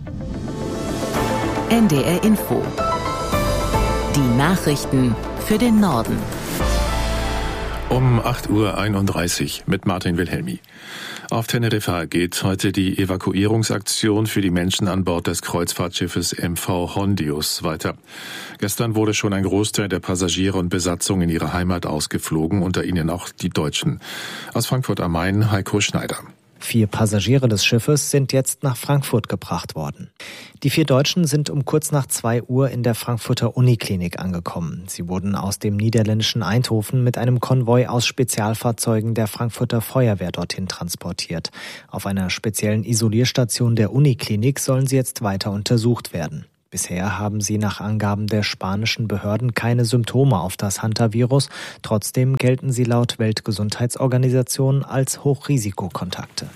E: N D R Info. Die Nachrichten für den Norden.
B: Um acht Uhr einunddreißig mit Martin Wilhelmi. Auf Teneriffa geht heute die Evakuierungsaktion für die Menschen an Bord des Kreuzfahrtschiffes M V Hondius weiter. Gestern wurde schon ein Großteil der Passagiere und Besatzung in ihre Heimat ausgeflogen, unter ihnen auch die Deutschen. Aus Frankfurt am Main, Heiko Schneider.
T: Vier Passagiere des Schiffes sind jetzt nach Frankfurt gebracht worden. Die vier Deutschen sind um kurz nach zwei Uhr in der Frankfurter Uniklinik angekommen. Sie wurden aus dem niederländischen Eindhoven mit einem Konvoi aus Spezialfahrzeugen der Frankfurter Feuerwehr dorthin transportiert. Auf einer speziellen Isolierstation der Uniklinik sollen sie jetzt weiter untersucht werden. Bisher haben sie nach Angaben der spanischen Behörden keine Symptome auf das Hantavirus. Trotzdem gelten sie laut Weltgesundheitsorganisation als Hochrisikokontakte.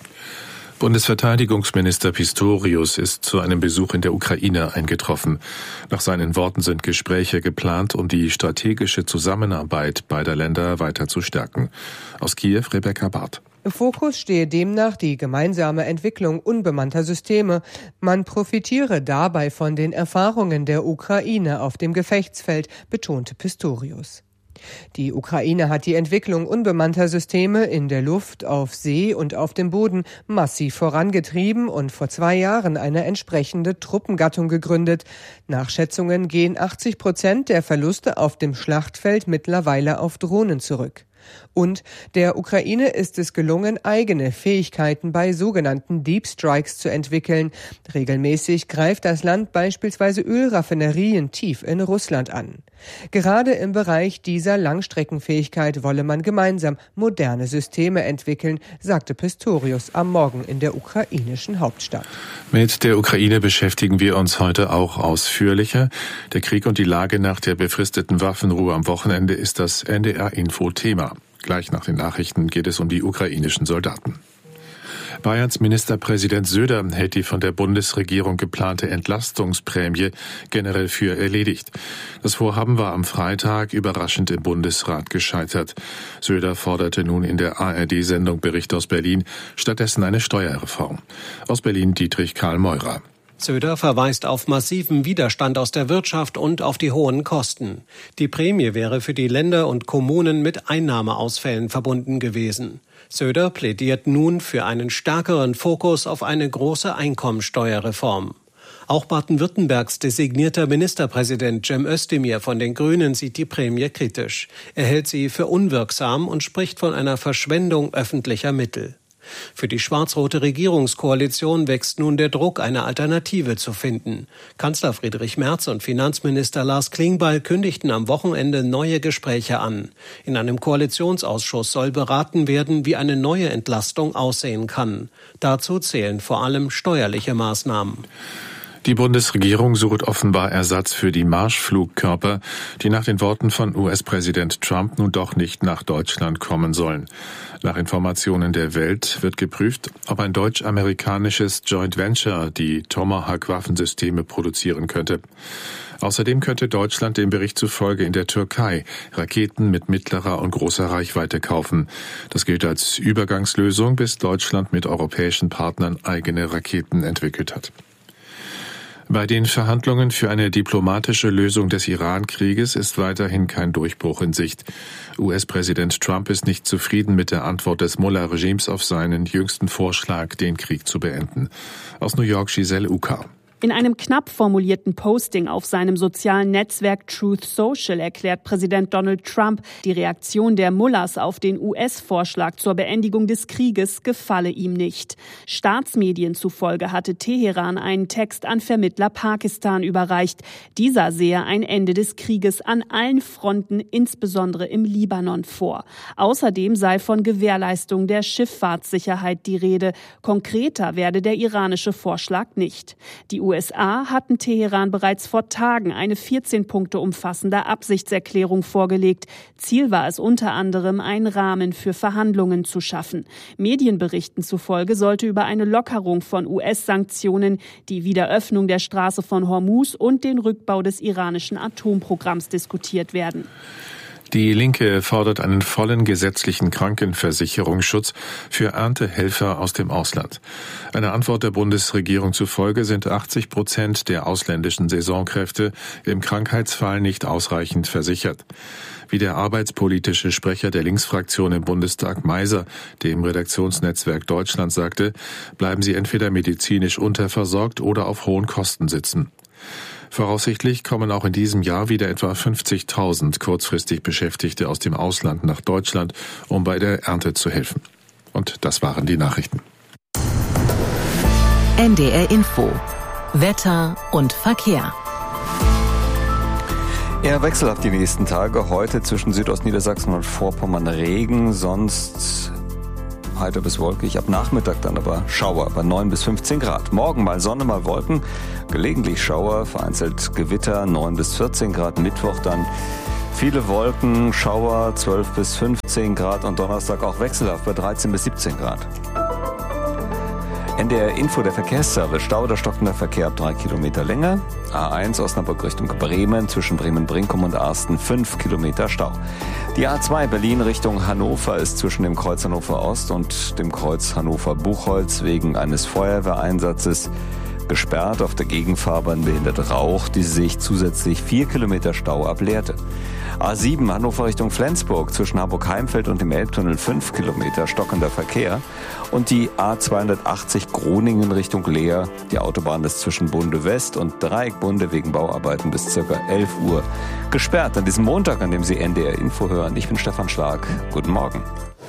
B: Bundesverteidigungsminister Pistorius ist zu einem Besuch in der Ukraine eingetroffen. Nach seinen Worten sind Gespräche geplant, um die strategische Zusammenarbeit beider Länder weiter zu stärken. Aus Kiew, Rebecca Barth.
U: Im Fokus stehe demnach die gemeinsame Entwicklung unbemannter Systeme. Man profitiere dabei von den Erfahrungen der Ukraine auf dem Gefechtsfeld, betonte Pistorius. Die Ukraine hat die Entwicklung unbemannter Systeme in der Luft, auf See und auf dem Boden massiv vorangetrieben und vor zwei Jahren eine entsprechende Truppengattung gegründet. Nach Schätzungen gehen achtzig Prozent der Verluste auf dem Schlachtfeld mittlerweile auf Drohnen zurück. Und der Ukraine ist es gelungen, eigene Fähigkeiten bei sogenannten Deep Strikes zu entwickeln. Regelmäßig greift das Land beispielsweise Ölraffinerien tief in Russland an. Gerade im Bereich dieser Langstreckenfähigkeit wolle man gemeinsam moderne Systeme entwickeln, sagte Pistorius am Morgen in der ukrainischen Hauptstadt.
B: Mit der Ukraine beschäftigen wir uns heute auch ausführlicher. Der Krieg und die Lage nach der befristeten Waffenruhe am Wochenende ist das N D R-Info-Thema. Gleich nach den Nachrichten geht es um die ukrainischen Soldaten. Bayerns Ministerpräsident Söder hält die von der Bundesregierung geplante Entlastungsprämie generell für erledigt. Das Vorhaben war am Freitag überraschend im Bundesrat gescheitert. Söder forderte nun in der A R D-Sendung Bericht aus Berlin stattdessen eine Steuerreform. Aus Berlin Dietrich Karl Meurer.
V: Söder verweist auf massiven Widerstand aus der Wirtschaft und auf die hohen Kosten. Die Prämie wäre für die Länder und Kommunen mit Einnahmeausfällen verbunden gewesen. Söder plädiert nun für einen stärkeren Fokus auf eine große Einkommensteuerreform. Auch Baden-Württembergs designierter Ministerpräsident Cem Özdemir von den Grünen sieht die Prämie kritisch. Er hält sie für unwirksam und spricht von einer Verschwendung öffentlicher Mittel. Für die schwarz-rote Regierungskoalition wächst nun der Druck, eine Alternative zu finden. Kanzler Friedrich Merz und Finanzminister Lars Klingbeil kündigten am Wochenende neue Gespräche an. In einem Koalitionsausschuss soll beraten werden, wie eine neue Entlastung aussehen kann. Dazu zählen vor allem steuerliche Maßnahmen.
B: Die Bundesregierung sucht offenbar Ersatz für die Marschflugkörper, die nach den Worten von U S-Präsident Trump nun doch nicht nach Deutschland kommen sollen. Nach Informationen der Welt wird geprüft, ob ein deutsch-amerikanisches Joint Venture die Tomahawk-Waffensysteme produzieren könnte. Außerdem könnte Deutschland dem Bericht zufolge in der Türkei Raketen mit mittlerer und großer Reichweite kaufen. Das gilt als Übergangslösung, bis Deutschland mit europäischen Partnern eigene Raketen entwickelt hat. Bei den Verhandlungen für eine diplomatische Lösung des Iran-Krieges ist weiterhin kein Durchbruch in Sicht. U S-Präsident Trump ist nicht zufrieden mit der Antwort des Mullah-Regimes auf seinen jüngsten Vorschlag, den Krieg zu beenden. Aus New York Giselle Uka.
W: In einem knapp formulierten Posting auf seinem sozialen Netzwerk Truth Social erklärt Präsident Donald Trump, die Reaktion der Mullahs auf den U S-Vorschlag zur Beendigung des Krieges gefalle ihm nicht. Staatsmedien zufolge hatte Teheran einen Text an Vermittler Pakistan überreicht. Dieser sehe ein Ende des Krieges an allen Fronten, insbesondere im Libanon, vor. Außerdem sei von Gewährleistung der Schifffahrtssicherheit die Rede. Konkreter werde der iranische Vorschlag nicht. Die U S A hatten Teheran bereits vor Tagen eine vierzehn Punkte umfassende Absichtserklärung vorgelegt. Ziel war es unter anderem, einen Rahmen für Verhandlungen zu schaffen. Medienberichten zufolge sollte über eine Lockerung von U S-Sanktionen, die Wiederöffnung der Straße von Hormuz und den Rückbau des iranischen Atomprogramms diskutiert werden.
B: Die Linke fordert einen vollen gesetzlichen Krankenversicherungsschutz für Erntehelfer aus dem Ausland. Einer Antwort der Bundesregierung zufolge sind achtzig Prozent der ausländischen Saisonkräfte im Krankheitsfall nicht ausreichend versichert. Wie der arbeitspolitische Sprecher der Linksfraktion im Bundestag Meiser dem Redaktionsnetzwerk Deutschland sagte, bleiben sie entweder medizinisch unterversorgt oder auf hohen Kosten sitzen. Voraussichtlich kommen auch in diesem Jahr wieder etwa fünfzigtausend kurzfristig Beschäftigte aus dem Ausland nach Deutschland, um bei der Ernte zu helfen. Und das waren die Nachrichten.
E: N D R Info. Wetter und Verkehr.
F: Eher wechselhaft die nächsten Tage. Heute zwischen Südostniedersachsen und Vorpommern Regen, sonst heiter bis wolkig, ab Nachmittag dann aber Schauer bei neun bis fünfzehn Grad. Morgen mal Sonne, mal Wolken, gelegentlich Schauer, vereinzelt Gewitter, neun bis vierzehn Grad. Mittwoch dann viele Wolken, Schauer, zwölf bis fünfzehn Grad und Donnerstag auch wechselhaft bei dreizehn bis siebzehn Grad. N D R Info, der Verkehrsservice. Stau oder stockender Verkehr ab drei Kilometer Länge. A eins Osnabrück Richtung Bremen, zwischen Bremen-Brinkum und Arsten fünf Kilometer Stau. Die A zwei Berlin Richtung Hannover ist zwischen dem Kreuz Hannover Ost und dem Kreuz Hannover-Buchholz wegen eines Feuerwehreinsatzes gesperrt. Auf der Gegenfahrbahn behindert Rauch, die sich zusätzlich vier Kilometer Stau ab Lehrte. A sieben Hannover Richtung Flensburg, zwischen Hamburg-Heimfeld und dem Elbtunnel fünf Kilometer stockender Verkehr. Und die A zweihundertachtzig Groningen Richtung Leer. Die Autobahn ist zwischen Bunde West und Dreieckbunde wegen Bauarbeiten bis ca. elf Uhr gesperrt. An diesem Montag, an dem Sie N D R Info hören. Ich bin Stefan Schlag. Guten Morgen.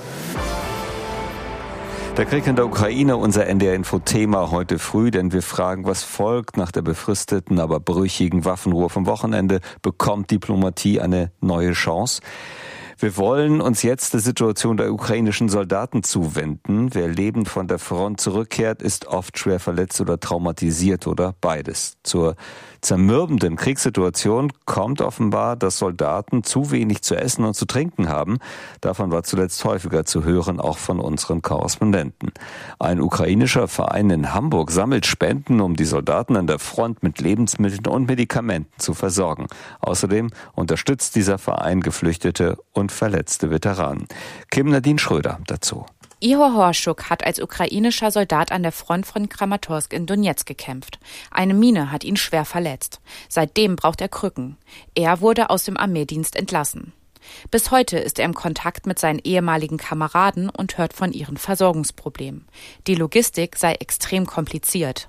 F: Der Krieg in der Ukraine, unser N D R-Info-Thema heute früh, denn wir fragen, was folgt nach der befristeten, aber brüchigen Waffenruhe vom Wochenende? Bekommt Diplomatie eine neue Chance? Wir wollen uns jetzt der Situation der ukrainischen Soldaten zuwenden. Wer lebend von der Front zurückkehrt, ist oft schwer verletzt oder traumatisiert oder beides. Zur zermürbenden Kriegssituation kommt offenbar, dass Soldaten zu wenig zu essen und zu trinken haben. Davon war zuletzt häufiger zu hören, auch von unseren Korrespondenten. Ein ukrainischer Verein in Hamburg sammelt Spenden, um die Soldaten an der Front mit Lebensmitteln und Medikamenten zu versorgen. Außerdem unterstützt dieser Verein Geflüchtete und verletzte Veteranen. Kim Nadine Schröder dazu.
A: Ihor Horschuk hat als ukrainischer Soldat an der Front von Kramatorsk in Donetsk gekämpft. Eine Mine hat ihn schwer verletzt. Seitdem braucht er Krücken. Er wurde aus dem Armeedienst entlassen. Bis heute ist er im Kontakt mit seinen ehemaligen Kameraden und hört von ihren Versorgungsproblemen. Die Logistik sei extrem kompliziert.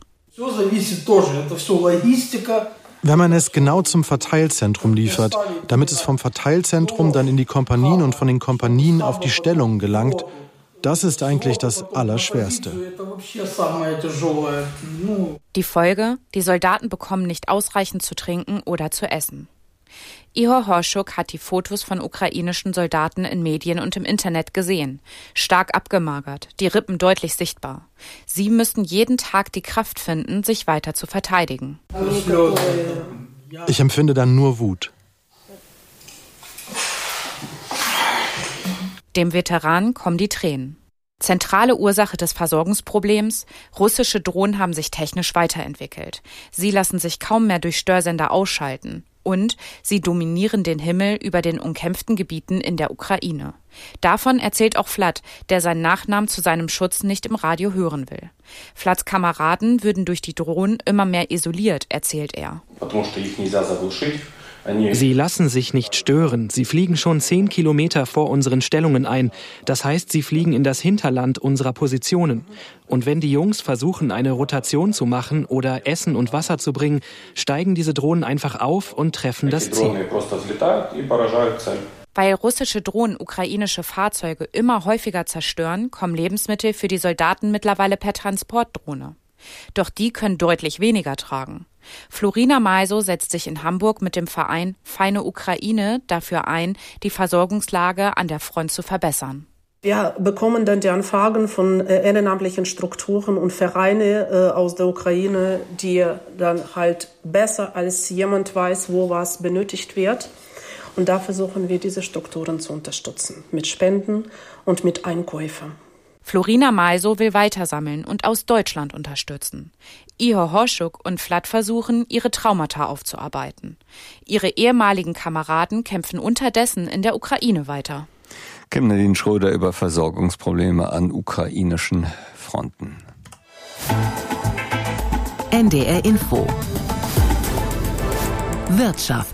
C: Wenn man es genau zum Verteilzentrum liefert, damit es vom Verteilzentrum dann in die Kompanien und von den Kompanien auf die Stellungen gelangt, das ist eigentlich das Allerschwerste.
A: Die Folge? Die Soldaten bekommen nicht ausreichend zu trinken oder zu essen. Ihor Horschuk hat die Fotos von ukrainischen Soldaten in Medien und im Internet gesehen. Stark abgemagert, die Rippen deutlich sichtbar. Sie müssen jeden Tag die Kraft finden, sich weiter zu verteidigen.
C: Ich empfinde dann nur Wut.
A: Dem Veteran kommen die Tränen. Zentrale Ursache des Versorgungsproblems: russische Drohnen haben sich technisch weiterentwickelt. Sie lassen sich kaum mehr durch Störsender ausschalten. Und sie dominieren den Himmel über den umkämpften Gebieten in der Ukraine. Davon erzählt auch Vlad, der seinen Nachnamen zu seinem Schutz nicht im Radio hören will. Vlads Kameraden würden durch die Drohnen immer mehr isoliert, erzählt er.
G: Sie lassen sich nicht stören. Sie fliegen schon zehn Kilometer vor unseren Stellungen ein. Das heißt, sie fliegen in das Hinterland unserer Positionen. Und wenn die Jungs versuchen, eine Rotation zu machen oder Essen und Wasser zu bringen, steigen diese Drohnen einfach auf und treffen das Ziel.
A: Weil russische Drohnen ukrainische Fahrzeuge immer häufiger zerstören, kommen Lebensmittel für die Soldaten mittlerweile per Transportdrohne. Doch die können deutlich weniger tragen. Florina Maiso setzt sich in Hamburg mit dem Verein Feine Ukraine dafür ein, die Versorgungslage an der Front zu verbessern.
X: Wir bekommen dann die Anfragen von äh, ehrenamtlichen Strukturen und Vereine äh, aus der Ukraine, die dann halt besser als jemand weiß, wo was benötigt wird. Und da versuchen wir, diese Strukturen zu unterstützen, mit Spenden und mit Einkäufen.
A: Florina Maiso will weitersammeln und aus Deutschland unterstützen. Ihor Horschuk und Vlad versuchen, ihre Traumata aufzuarbeiten. Ihre ehemaligen Kameraden kämpfen unterdessen in der Ukraine weiter.
F: Kim Nadine Schröder über Versorgungsprobleme an ukrainischen Fronten.
E: N D R Info. Wirtschaft.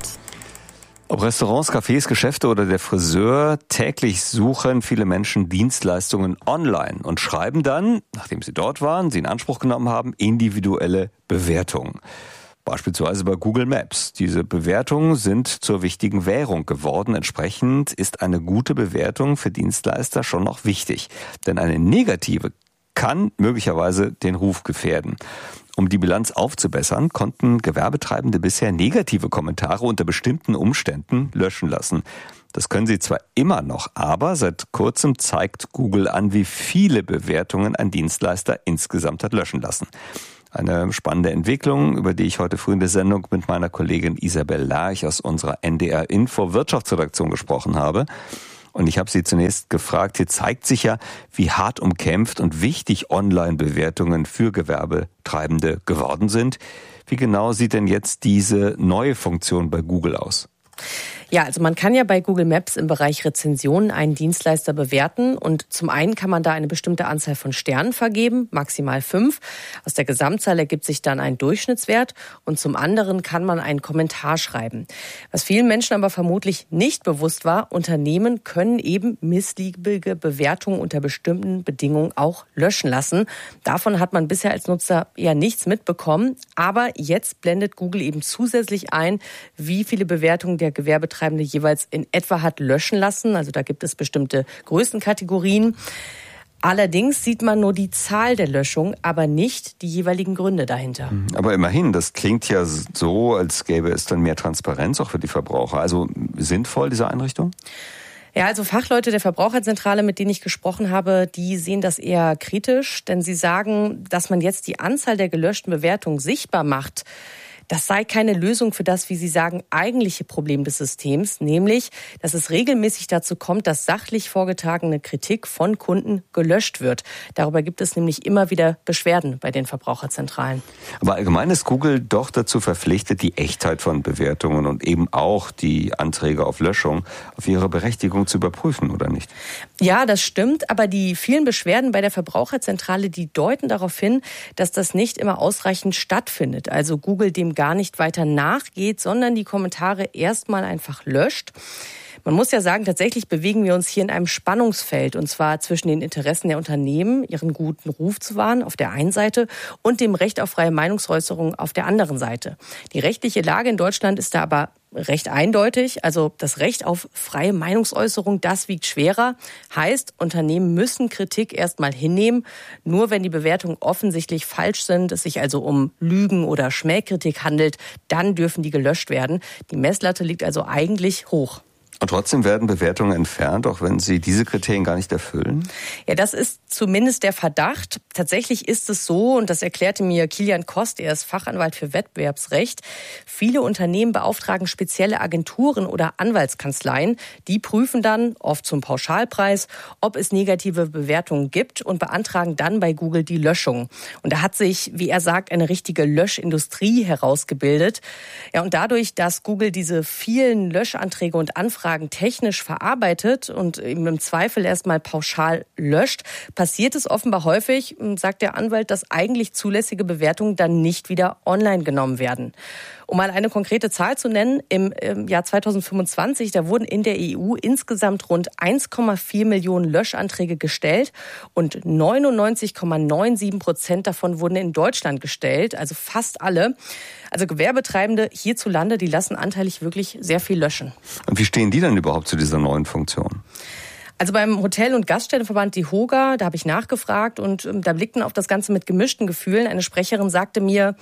F: Ob Restaurants, Cafés, Geschäfte oder der Friseur, täglich suchen viele Menschen Dienstleistungen online und schreiben dann, nachdem sie dort waren, sie in Anspruch genommen haben, individuelle Bewertungen. Beispielsweise bei Google Maps. Diese Bewertungen sind zur wichtigen Währung geworden. Entsprechend ist eine gute Bewertung für Dienstleister schon noch wichtig. Denn eine negative kann möglicherweise den Ruf gefährden. Um die Bilanz aufzubessern, konnten Gewerbetreibende bisher negative Kommentare unter bestimmten Umständen löschen lassen. Das können sie zwar immer noch, aber seit kurzem zeigt Google an, wie viele Bewertungen ein Dienstleister insgesamt hat löschen lassen. Eine spannende Entwicklung, über die ich heute früh in der Sendung mit meiner Kollegin Isabel Lerch aus unserer N D R Info Wirtschaftsredaktion gesprochen habe. Und ich habe sie zunächst gefragt, hier zeigt sich ja, wie hart umkämpft und wichtig Online-Bewertungen für Gewerbetreibende geworden sind. Wie genau sieht denn jetzt diese neue Funktion bei Google aus?
H: Ja, also man kann ja bei Google Maps im Bereich Rezensionen einen Dienstleister bewerten und zum einen kann man da eine bestimmte Anzahl von Sternen vergeben, maximal fünf. Aus der Gesamtzahl ergibt sich dann ein Durchschnittswert und zum anderen kann man einen Kommentar schreiben. Was vielen Menschen aber vermutlich nicht bewusst war, Unternehmen können eben missliebige Bewertungen unter bestimmten Bedingungen auch löschen lassen. Davon hat man bisher als Nutzer eher nichts mitbekommen, aber jetzt blendet Google eben zusätzlich ein, wie viele Bewertungen der Gewerbetreibende jeweils in etwa hat löschen lassen. Also da gibt es bestimmte Größenkategorien. Allerdings sieht man nur die Zahl der Löschungen, aber nicht die jeweiligen Gründe dahinter.
F: Aber immerhin, das klingt ja so, als gäbe es dann mehr Transparenz auch für die Verbraucher. Also sinnvoll, diese Einrichtung?
H: Ja, also Fachleute der Verbraucherzentrale, mit denen ich gesprochen habe, die sehen das eher kritisch, denn sie sagen, dass man jetzt die Anzahl der gelöschten Bewertungen sichtbar macht. Das sei keine Lösung für das, wie Sie sagen, eigentliche Problem des Systems, nämlich, dass es regelmäßig dazu kommt, dass sachlich vorgetragene Kritik von Kunden gelöscht wird. Darüber gibt es nämlich immer wieder Beschwerden bei den Verbraucherzentralen.
F: Aber allgemein ist Google doch dazu verpflichtet, die Echtheit von Bewertungen und eben auch die Anträge auf Löschung auf ihre Berechtigung zu überprüfen, oder nicht?
H: Ja, das stimmt, aber die vielen Beschwerden bei der Verbraucherzentrale, die deuten darauf hin, dass das nicht immer ausreichend stattfindet. Also Google dem gar nicht weiter nachgeht, sondern die Kommentare erstmal einfach löscht. Man muss ja sagen, tatsächlich bewegen wir uns hier in einem Spannungsfeld, und zwar zwischen den Interessen der Unternehmen, ihren guten Ruf zu wahren auf der einen Seite und dem Recht auf freie Meinungsäußerung auf der anderen Seite. Die rechtliche Lage in Deutschland ist da aber recht eindeutig. Also das Recht auf freie Meinungsäußerung, das wiegt schwerer. Heißt, Unternehmen müssen Kritik erstmal hinnehmen. Nur wenn die Bewertungen offensichtlich falsch sind, es sich also um Lügen oder Schmähkritik handelt, dann dürfen die gelöscht werden. Die Messlatte liegt also eigentlich hoch.
F: Und trotzdem werden Bewertungen entfernt, auch wenn sie diese Kriterien gar nicht erfüllen?
H: Ja, das ist zumindest der Verdacht. Tatsächlich ist es so, und das erklärte mir Kilian Kost, er ist Fachanwalt für Wettbewerbsrecht. Viele Unternehmen beauftragen spezielle Agenturen oder Anwaltskanzleien. Die prüfen dann, oft zum Pauschalpreis, ob es negative Bewertungen gibt und beantragen dann bei Google die Löschung. Und da hat sich, wie er sagt, eine richtige Löschindustrie herausgebildet. Ja, und dadurch, dass Google diese vielen Löschanträge und Anfragen technisch verarbeitet und im Zweifel erstmal pauschal löscht, passiert es offenbar häufig, sagt der Anwalt, dass eigentlich zulässige Bewertungen dann nicht wieder online genommen werden. Um mal eine konkrete Zahl zu nennen, im Jahr zweitausendfünfundzwanzig, da wurden in der E U insgesamt rund eins Komma vier Millionen Löschanträge gestellt und neunundneunzig Komma siebenundneunzig Prozent davon wurden in Deutschland gestellt, also fast alle. Also Gewerbetreibende hierzulande, die lassen anteilig wirklich sehr viel löschen.
F: Und wie stehen die denn überhaupt zu dieser neuen Funktion?
H: Also beim Hotel- und Gaststättenverband die HOGA, da habe ich nachgefragt und da blickten auf das Ganze mit gemischten Gefühlen. Eine Sprecherin sagte mir,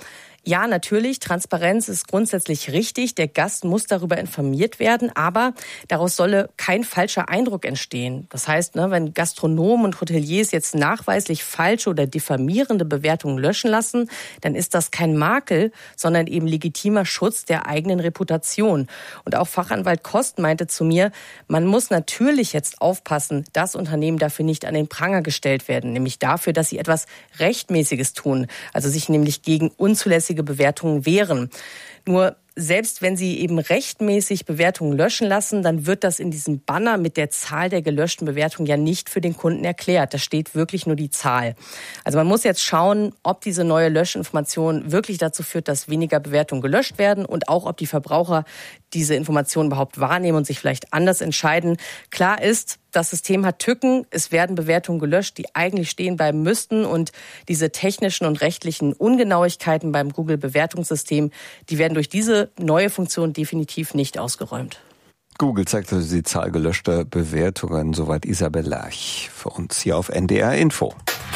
H: Ja, natürlich, Transparenz ist grundsätzlich richtig. Der Gast muss darüber informiert werden, aber daraus solle kein falscher Eindruck entstehen. Das heißt, ne, wenn Gastronomen und Hoteliers jetzt nachweislich falsche oder diffamierende Bewertungen löschen lassen, dann ist das kein Makel, sondern eben legitimer Schutz der eigenen Reputation. Und auch Fachanwalt Kost meinte zu mir, man muss natürlich jetzt aufpassen, dass Unternehmen dafür nicht an den Pranger gestellt werden, nämlich dafür, dass sie etwas Rechtmäßiges tun, also sich nämlich gegen unzulässige Bewertungen wehren. Nur selbst wenn sie eben rechtmäßig Bewertungen löschen lassen, dann wird das in diesem Banner mit der Zahl der gelöschten Bewertungen ja nicht für den Kunden erklärt. Da steht wirklich nur die Zahl. Also man muss jetzt schauen, ob diese neue Löschinformation wirklich dazu führt, dass weniger Bewertungen gelöscht werden und auch, ob die Verbraucher diese Informationen überhaupt wahrnehmen und sich vielleicht anders entscheiden. Klar ist, das System hat Tücken. Es werden Bewertungen gelöscht, die eigentlich stehen bleiben müssten. Und diese technischen und rechtlichen Ungenauigkeiten beim Google-Bewertungssystem, die werden durch diese neue Funktion definitiv nicht ausgeräumt.
F: Google zeigt also die Zahl gelöschter Bewertungen. Soweit Isabel Lerch für uns hier auf N D R Info.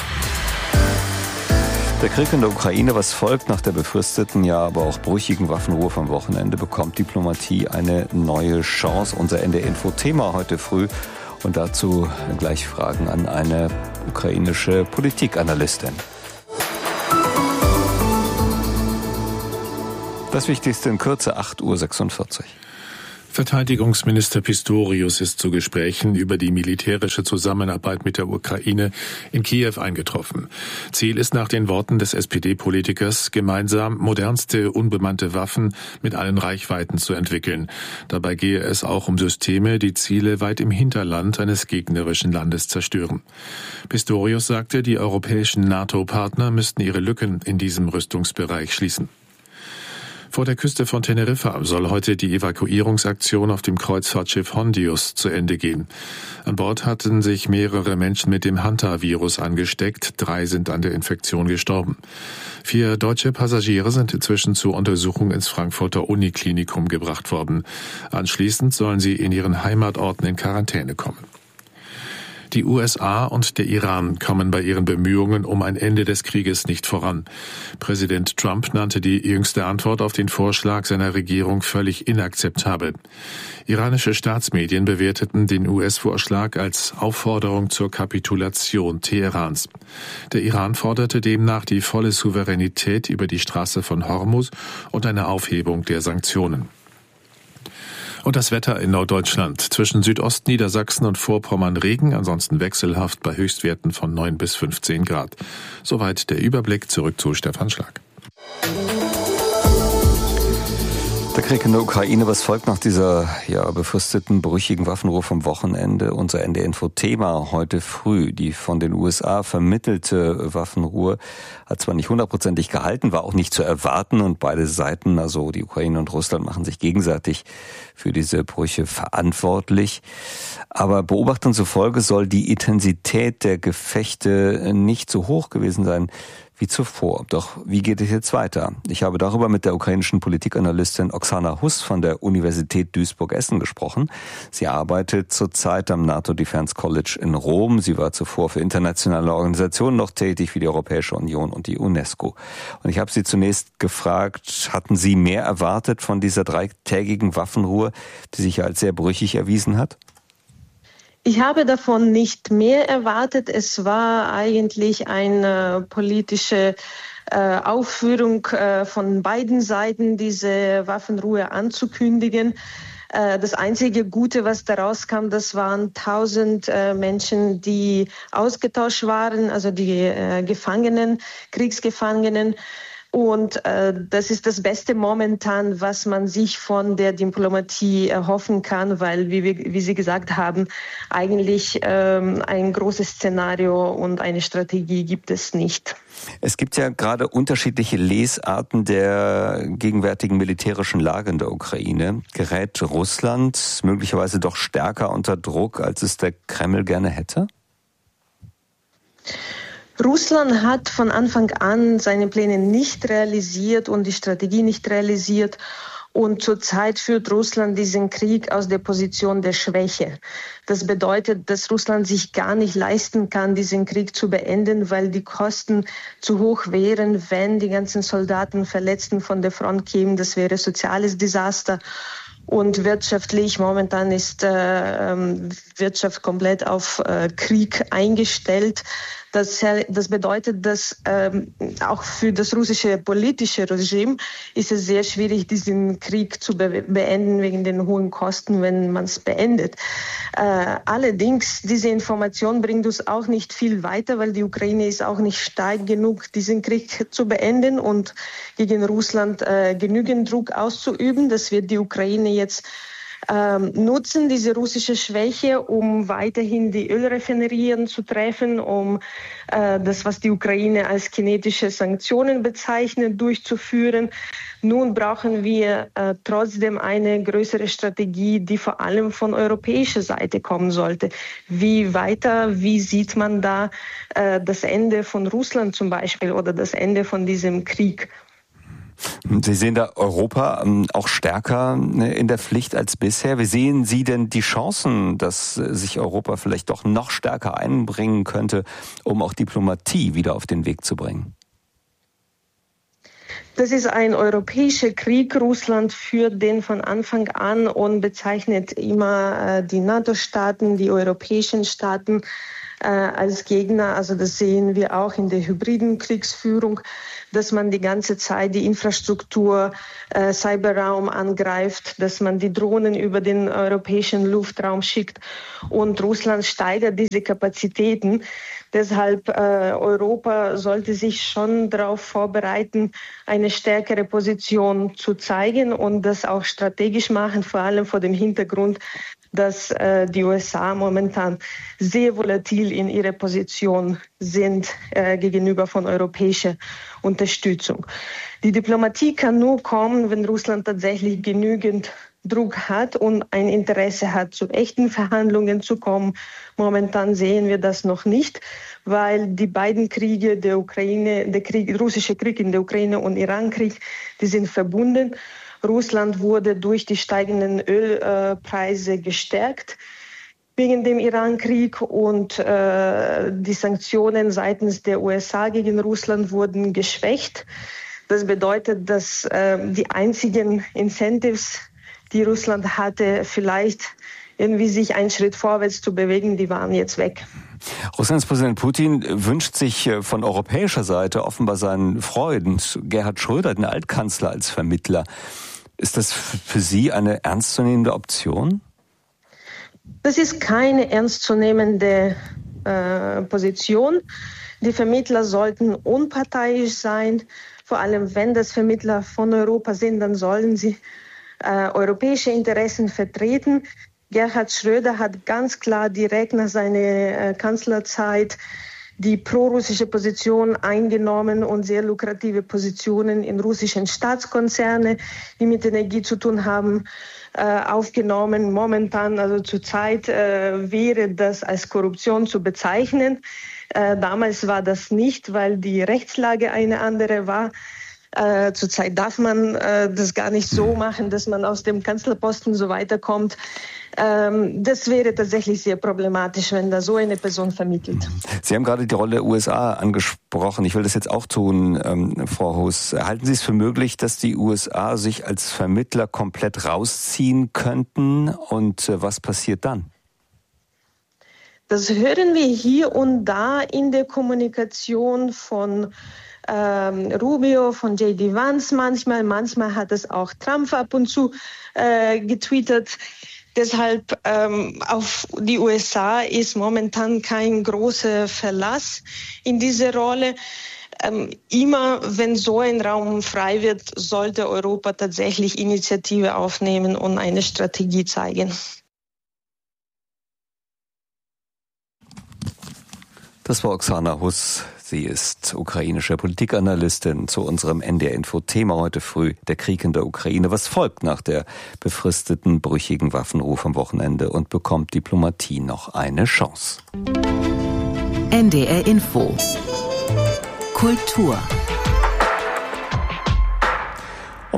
F: Der Krieg in der Ukraine, was folgt nach der befristeten, ja aber auch brüchigen Waffenruhe vom Wochenende, bekommt Diplomatie eine neue Chance. Unser N D R Info-Thema heute früh. Und dazu gleich Fragen an eine ukrainische Politikanalystin. Das Wichtigste in Kürze, acht Uhr sechsundvierzig.
B: Verteidigungsminister Pistorius ist zu Gesprächen über die militärische Zusammenarbeit mit der Ukraine in Kiew eingetroffen. Ziel ist nach den Worten des S P D-Politikers, gemeinsam modernste unbemannte Waffen mit allen Reichweiten zu entwickeln. Dabei gehe es auch um Systeme, die Ziele weit im Hinterland eines gegnerischen Landes zerstören. Pistorius sagte, die europäischen NATO-Partner müssten ihre Lücken in diesem Rüstungsbereich schließen. Vor der Küste von Teneriffa soll heute die Evakuierungsaktion auf dem Kreuzfahrtschiff Hondius zu Ende gehen. An Bord hatten sich mehrere Menschen mit dem Hanta-Virus angesteckt. Drei sind an der Infektion gestorben. Vier deutsche Passagiere sind inzwischen zur Untersuchung ins Frankfurter Uniklinikum gebracht worden. Anschließend sollen sie in ihren Heimatorten in Quarantäne kommen. Die U S A und der Iran kommen bei ihren Bemühungen um ein Ende des Krieges nicht voran. Präsident Trump nannte die jüngste Antwort auf den Vorschlag seiner Regierung völlig inakzeptabel. Iranische Staatsmedien bewerteten den U S-Vorschlag als Aufforderung zur Kapitulation Teherans. Der Iran forderte demnach die volle Souveränität über die Straße von Hormuz und eine Aufhebung der Sanktionen. Und das Wetter in Norddeutschland. Zwischen Südostniedersachsen und Vorpommern Regen, ansonsten wechselhaft bei Höchstwerten von neun bis fünfzehn Grad. Soweit der Überblick. Zurück zu Stefan Schlag.
F: Der Krieg in der Ukraine, was folgt nach dieser ja befristeten, brüchigen Waffenruhe vom Wochenende? Unser N D R-Info-Thema heute früh. Die von den U S A vermittelte Waffenruhe hat zwar nicht hundertprozentig gehalten, war auch nicht zu erwarten und beide Seiten, also die Ukraine und Russland, machen sich gegenseitig für diese Brüche verantwortlich. Aber Beobachtungen zufolge soll die Intensität der Gefechte nicht so hoch gewesen sein wie zuvor. Doch wie geht es jetzt weiter? Ich habe darüber mit der ukrainischen Politikanalystin Oksana Huss von der Universität Duisburg-Essen gesprochen. Sie arbeitet zurzeit am NATO Defense College in Rom. Sie war zuvor für internationale Organisationen noch tätig, wie die Europäische Union und die UNESCO. Und ich habe sie zunächst gefragt, hatten Sie mehr erwartet von dieser dreitägigen Waffenruhe, die sich als sehr brüchig erwiesen hat?
I: Ich habe davon nicht mehr erwartet. Es war eigentlich eine politische äh, Aufführung äh, von beiden Seiten, diese Waffenruhe anzukündigen. Äh, das einzige Gute, was daraus kam, das waren tausend äh, Menschen, die ausgetauscht waren, also die äh, Gefangenen, Kriegsgefangenen. Und äh, das ist das Beste momentan, was man sich von der Diplomatie erhoffen kann, weil, wie, wir, wie Sie gesagt haben, eigentlich ähm, ein großes Szenario und eine Strategie gibt es nicht.
F: Es gibt ja gerade unterschiedliche Lesarten der gegenwärtigen militärischen Lage in der Ukraine. Gerät Russland möglicherweise doch stärker unter Druck, als es der Kreml gerne hätte?
I: Russland hat von Anfang an seine Pläne nicht realisiert und die Strategie nicht realisiert. Und zurzeit führt Russland diesen Krieg aus der Position der Schwäche. Das bedeutet, dass Russland sich gar nicht leisten kann, diesen Krieg zu beenden, weil die Kosten zu hoch wären, wenn die ganzen Soldaten, Verletzten von der Front kämen. Das wäre soziales Desaster. Und wirtschaftlich, momentan ist äh, Wirtschaft komplett auf äh, Krieg eingestellt. Das, das bedeutet, dass ähm, auch für das russische politische Regime ist es sehr schwierig, diesen Krieg zu be- beenden wegen den hohen Kosten, wenn man es beendet. Äh, allerdings, diese Information bringt uns auch nicht viel weiter, weil die Ukraine ist auch nicht stark genug, diesen Krieg zu beenden und gegen Russland äh, genügend Druck auszuüben. Das wird die Ukraine jetzt Ähm, nutzen, diese russische Schwäche, um weiterhin die Ölraffinerien zu treffen, um äh, das, was die Ukraine als kinetische Sanktionen bezeichnet, durchzuführen. Nun brauchen wir äh, trotzdem eine größere Strategie, die vor allem von europäischer Seite kommen sollte. Wie weiter, wie sieht man da äh, das Ende von Russland zum Beispiel oder das Ende von diesem Krieg?
F: Sie sehen da Europa auch stärker in der Pflicht als bisher. Wie sehen Sie denn die Chancen, dass sich Europa vielleicht doch noch stärker einbringen könnte, um auch Diplomatie wieder auf den Weg zu bringen?
I: Das ist ein europäischer Krieg. Russland führt den von Anfang an und bezeichnet immer die NATO-Staaten, die europäischen Staaten äh, als Gegner. Also das sehen wir auch in der hybriden Kriegsführung, dass man die ganze Zeit die Infrastruktur, äh, Cyberraum angreift, dass man die Drohnen über den europäischen Luftraum schickt. Und Russland steigert diese Kapazitäten. Deshalb äh, Europa sollte sich schon darauf vorbereiten, eine stärkere Position zu zeigen und das auch strategisch machen, vor allem vor dem Hintergrund, dass äh, die U S A momentan sehr volatil in ihrer Position sind äh, gegenüber von europäischer Unterstützung. Die Diplomatie kann nur kommen, wenn Russland tatsächlich genügend Druck hat und ein Interesse hat, zu echten Verhandlungen zu kommen. Momentan sehen wir das noch nicht, weil die beiden Kriege, der Ukraine, der Krieg, der russische Krieg in der Ukraine und Irankrieg, die sind verbunden. Russland wurde durch die steigenden Ölpreise gestärkt wegen dem Irankrieg und äh, die Sanktionen seitens der U S A gegen Russland wurden geschwächt. Das bedeutet, dass äh, die einzigen Incentives, die Russland hatte, vielleicht irgendwie sich einen Schritt vorwärts zu bewegen, die waren jetzt weg.
F: Russlands Präsident Putin wünscht sich von europäischer Seite offenbar seinen Freund Gerhard Schröder, den Altkanzler, als Vermittler. Ist das für Sie eine ernstzunehmende Option?
I: Das ist keine ernstzunehmende äh, Position. Die Vermittler sollten unparteiisch sein. Vor allem, wenn das Vermittler von Europa sind, dann sollen sie äh, europäische Interessen vertreten. Gerhard Schröder hat ganz klar direkt nach seiner äh, Kanzlerzeit die prorussische Position eingenommen und sehr lukrative Positionen in russischen Staatskonzerne, die mit Energie zu tun haben, äh, aufgenommen. Momentan, also zurzeit, äh, wäre das als Korruption zu bezeichnen. Äh, damals war das nicht, weil die Rechtslage eine andere war. Äh, zurzeit darf man äh, das gar nicht so machen, dass man aus dem Kanzlerposten so weiterkommt. Ähm, das wäre tatsächlich sehr problematisch, wenn da so eine Person vermittelt.
F: Sie haben gerade die Rolle der U S A angesprochen. Ich will das jetzt auch tun, ähm, Frau Huss. Halten Sie es für möglich, dass die U S A sich als Vermittler komplett rausziehen könnten? Und äh, was passiert dann?
I: Das hören wir hier und da in der Kommunikation von ähm, Rubio, von J D Vance manchmal. Manchmal hat es auch Trump ab und zu äh, getweetet. Deshalb ähm, auf die U S A ist momentan kein großer Verlass in diese Rolle. Ähm, immer wenn so ein Raum frei wird, sollte Europa tatsächlich Initiative aufnehmen und eine Strategie zeigen.
F: Das war Oksana Huss. Sie ist ukrainische Politikanalystin zu unserem N D R-Info-Thema heute früh, der Krieg in der Ukraine. Was folgt nach der befristeten, brüchigen Waffenruhe am Wochenende und bekommt Diplomatie noch eine Chance?
E: N D R-Info Kultur.
F: Um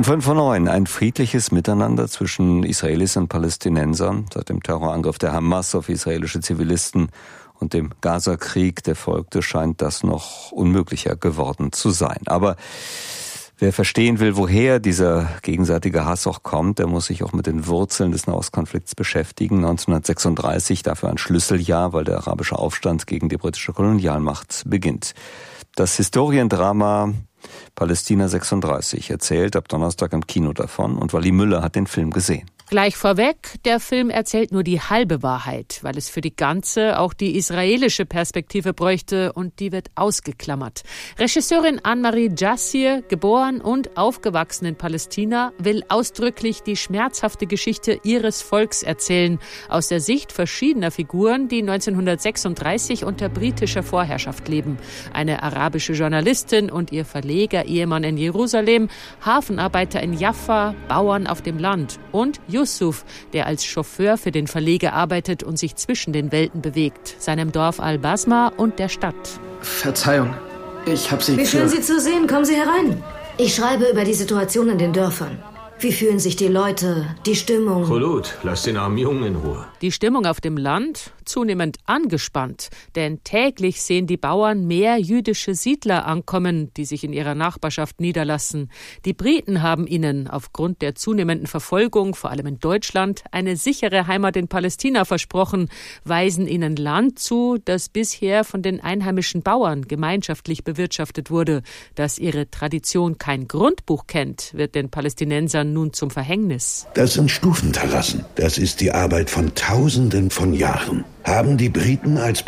F: Um fünf vor neun ein friedliches Miteinander zwischen Israelis und Palästinensern seit dem Terrorangriff der Hamas auf israelische Zivilisten und dem Gaza-Krieg, der folgte, scheint das noch unmöglicher geworden zu sein. Aber wer verstehen will, woher dieser gegenseitige Hass auch kommt, der muss sich auch mit den Wurzeln des Nahostkonflikts beschäftigen. neunzehnhundertsechsunddreißig dafür ein Schlüsseljahr, weil der arabische Aufstand gegen die britische Kolonialmacht beginnt. Das Historiendrama Palästina sechsunddreißig erzählt ab Donnerstag im Kino davon und Wally Müller hat den Film gesehen.
J: Gleich vorweg, der Film erzählt nur die halbe Wahrheit, weil es für die ganze auch die israelische Perspektive bräuchte und die wird ausgeklammert. Regisseurin Anne-Marie Jassir, geboren und aufgewachsen in Palästina, will ausdrücklich die schmerzhafte Geschichte ihres Volks erzählen, aus der Sicht verschiedener Figuren, die neunzehnhundertsechsunddreißig unter britischer Vorherrschaft leben. Eine arabische Journalistin und ihr Verleger, Ehemann in Jerusalem, Hafenarbeiter in Jaffa, Bauern auf dem Land und Yusuf, der als Chauffeur für den Verleger arbeitet und sich zwischen den Welten bewegt, seinem Dorf Al-Basma und der Stadt.
K: Verzeihung, ich habe Sie...
L: Wie schön, Sie zu sehen. Kommen Sie herein. Ich schreibe über die Situation in den Dörfern. Wie fühlen sich die Leute, die Stimmung?
N: Cholut, lass den armen Jungen in Ruhe.
J: Die Stimmung auf dem Land zunehmend angespannt, denn täglich sehen die Bauern mehr jüdische Siedler ankommen, die sich in ihrer Nachbarschaft niederlassen. Die Briten haben ihnen aufgrund der zunehmenden Verfolgung, vor allem in Deutschland, eine sichere Heimat in Palästina versprochen, weisen ihnen Land zu, das bisher von den einheimischen Bauern gemeinschaftlich bewirtschaftet wurde. Dass ihre Tradition kein Grundbuch kennt, wird den Palästinensern nun zum Verhängnis.
Y: Das sind Stufenterrassen. Das ist die Arbeit von Tausenden von Jahren. Haben die Briten als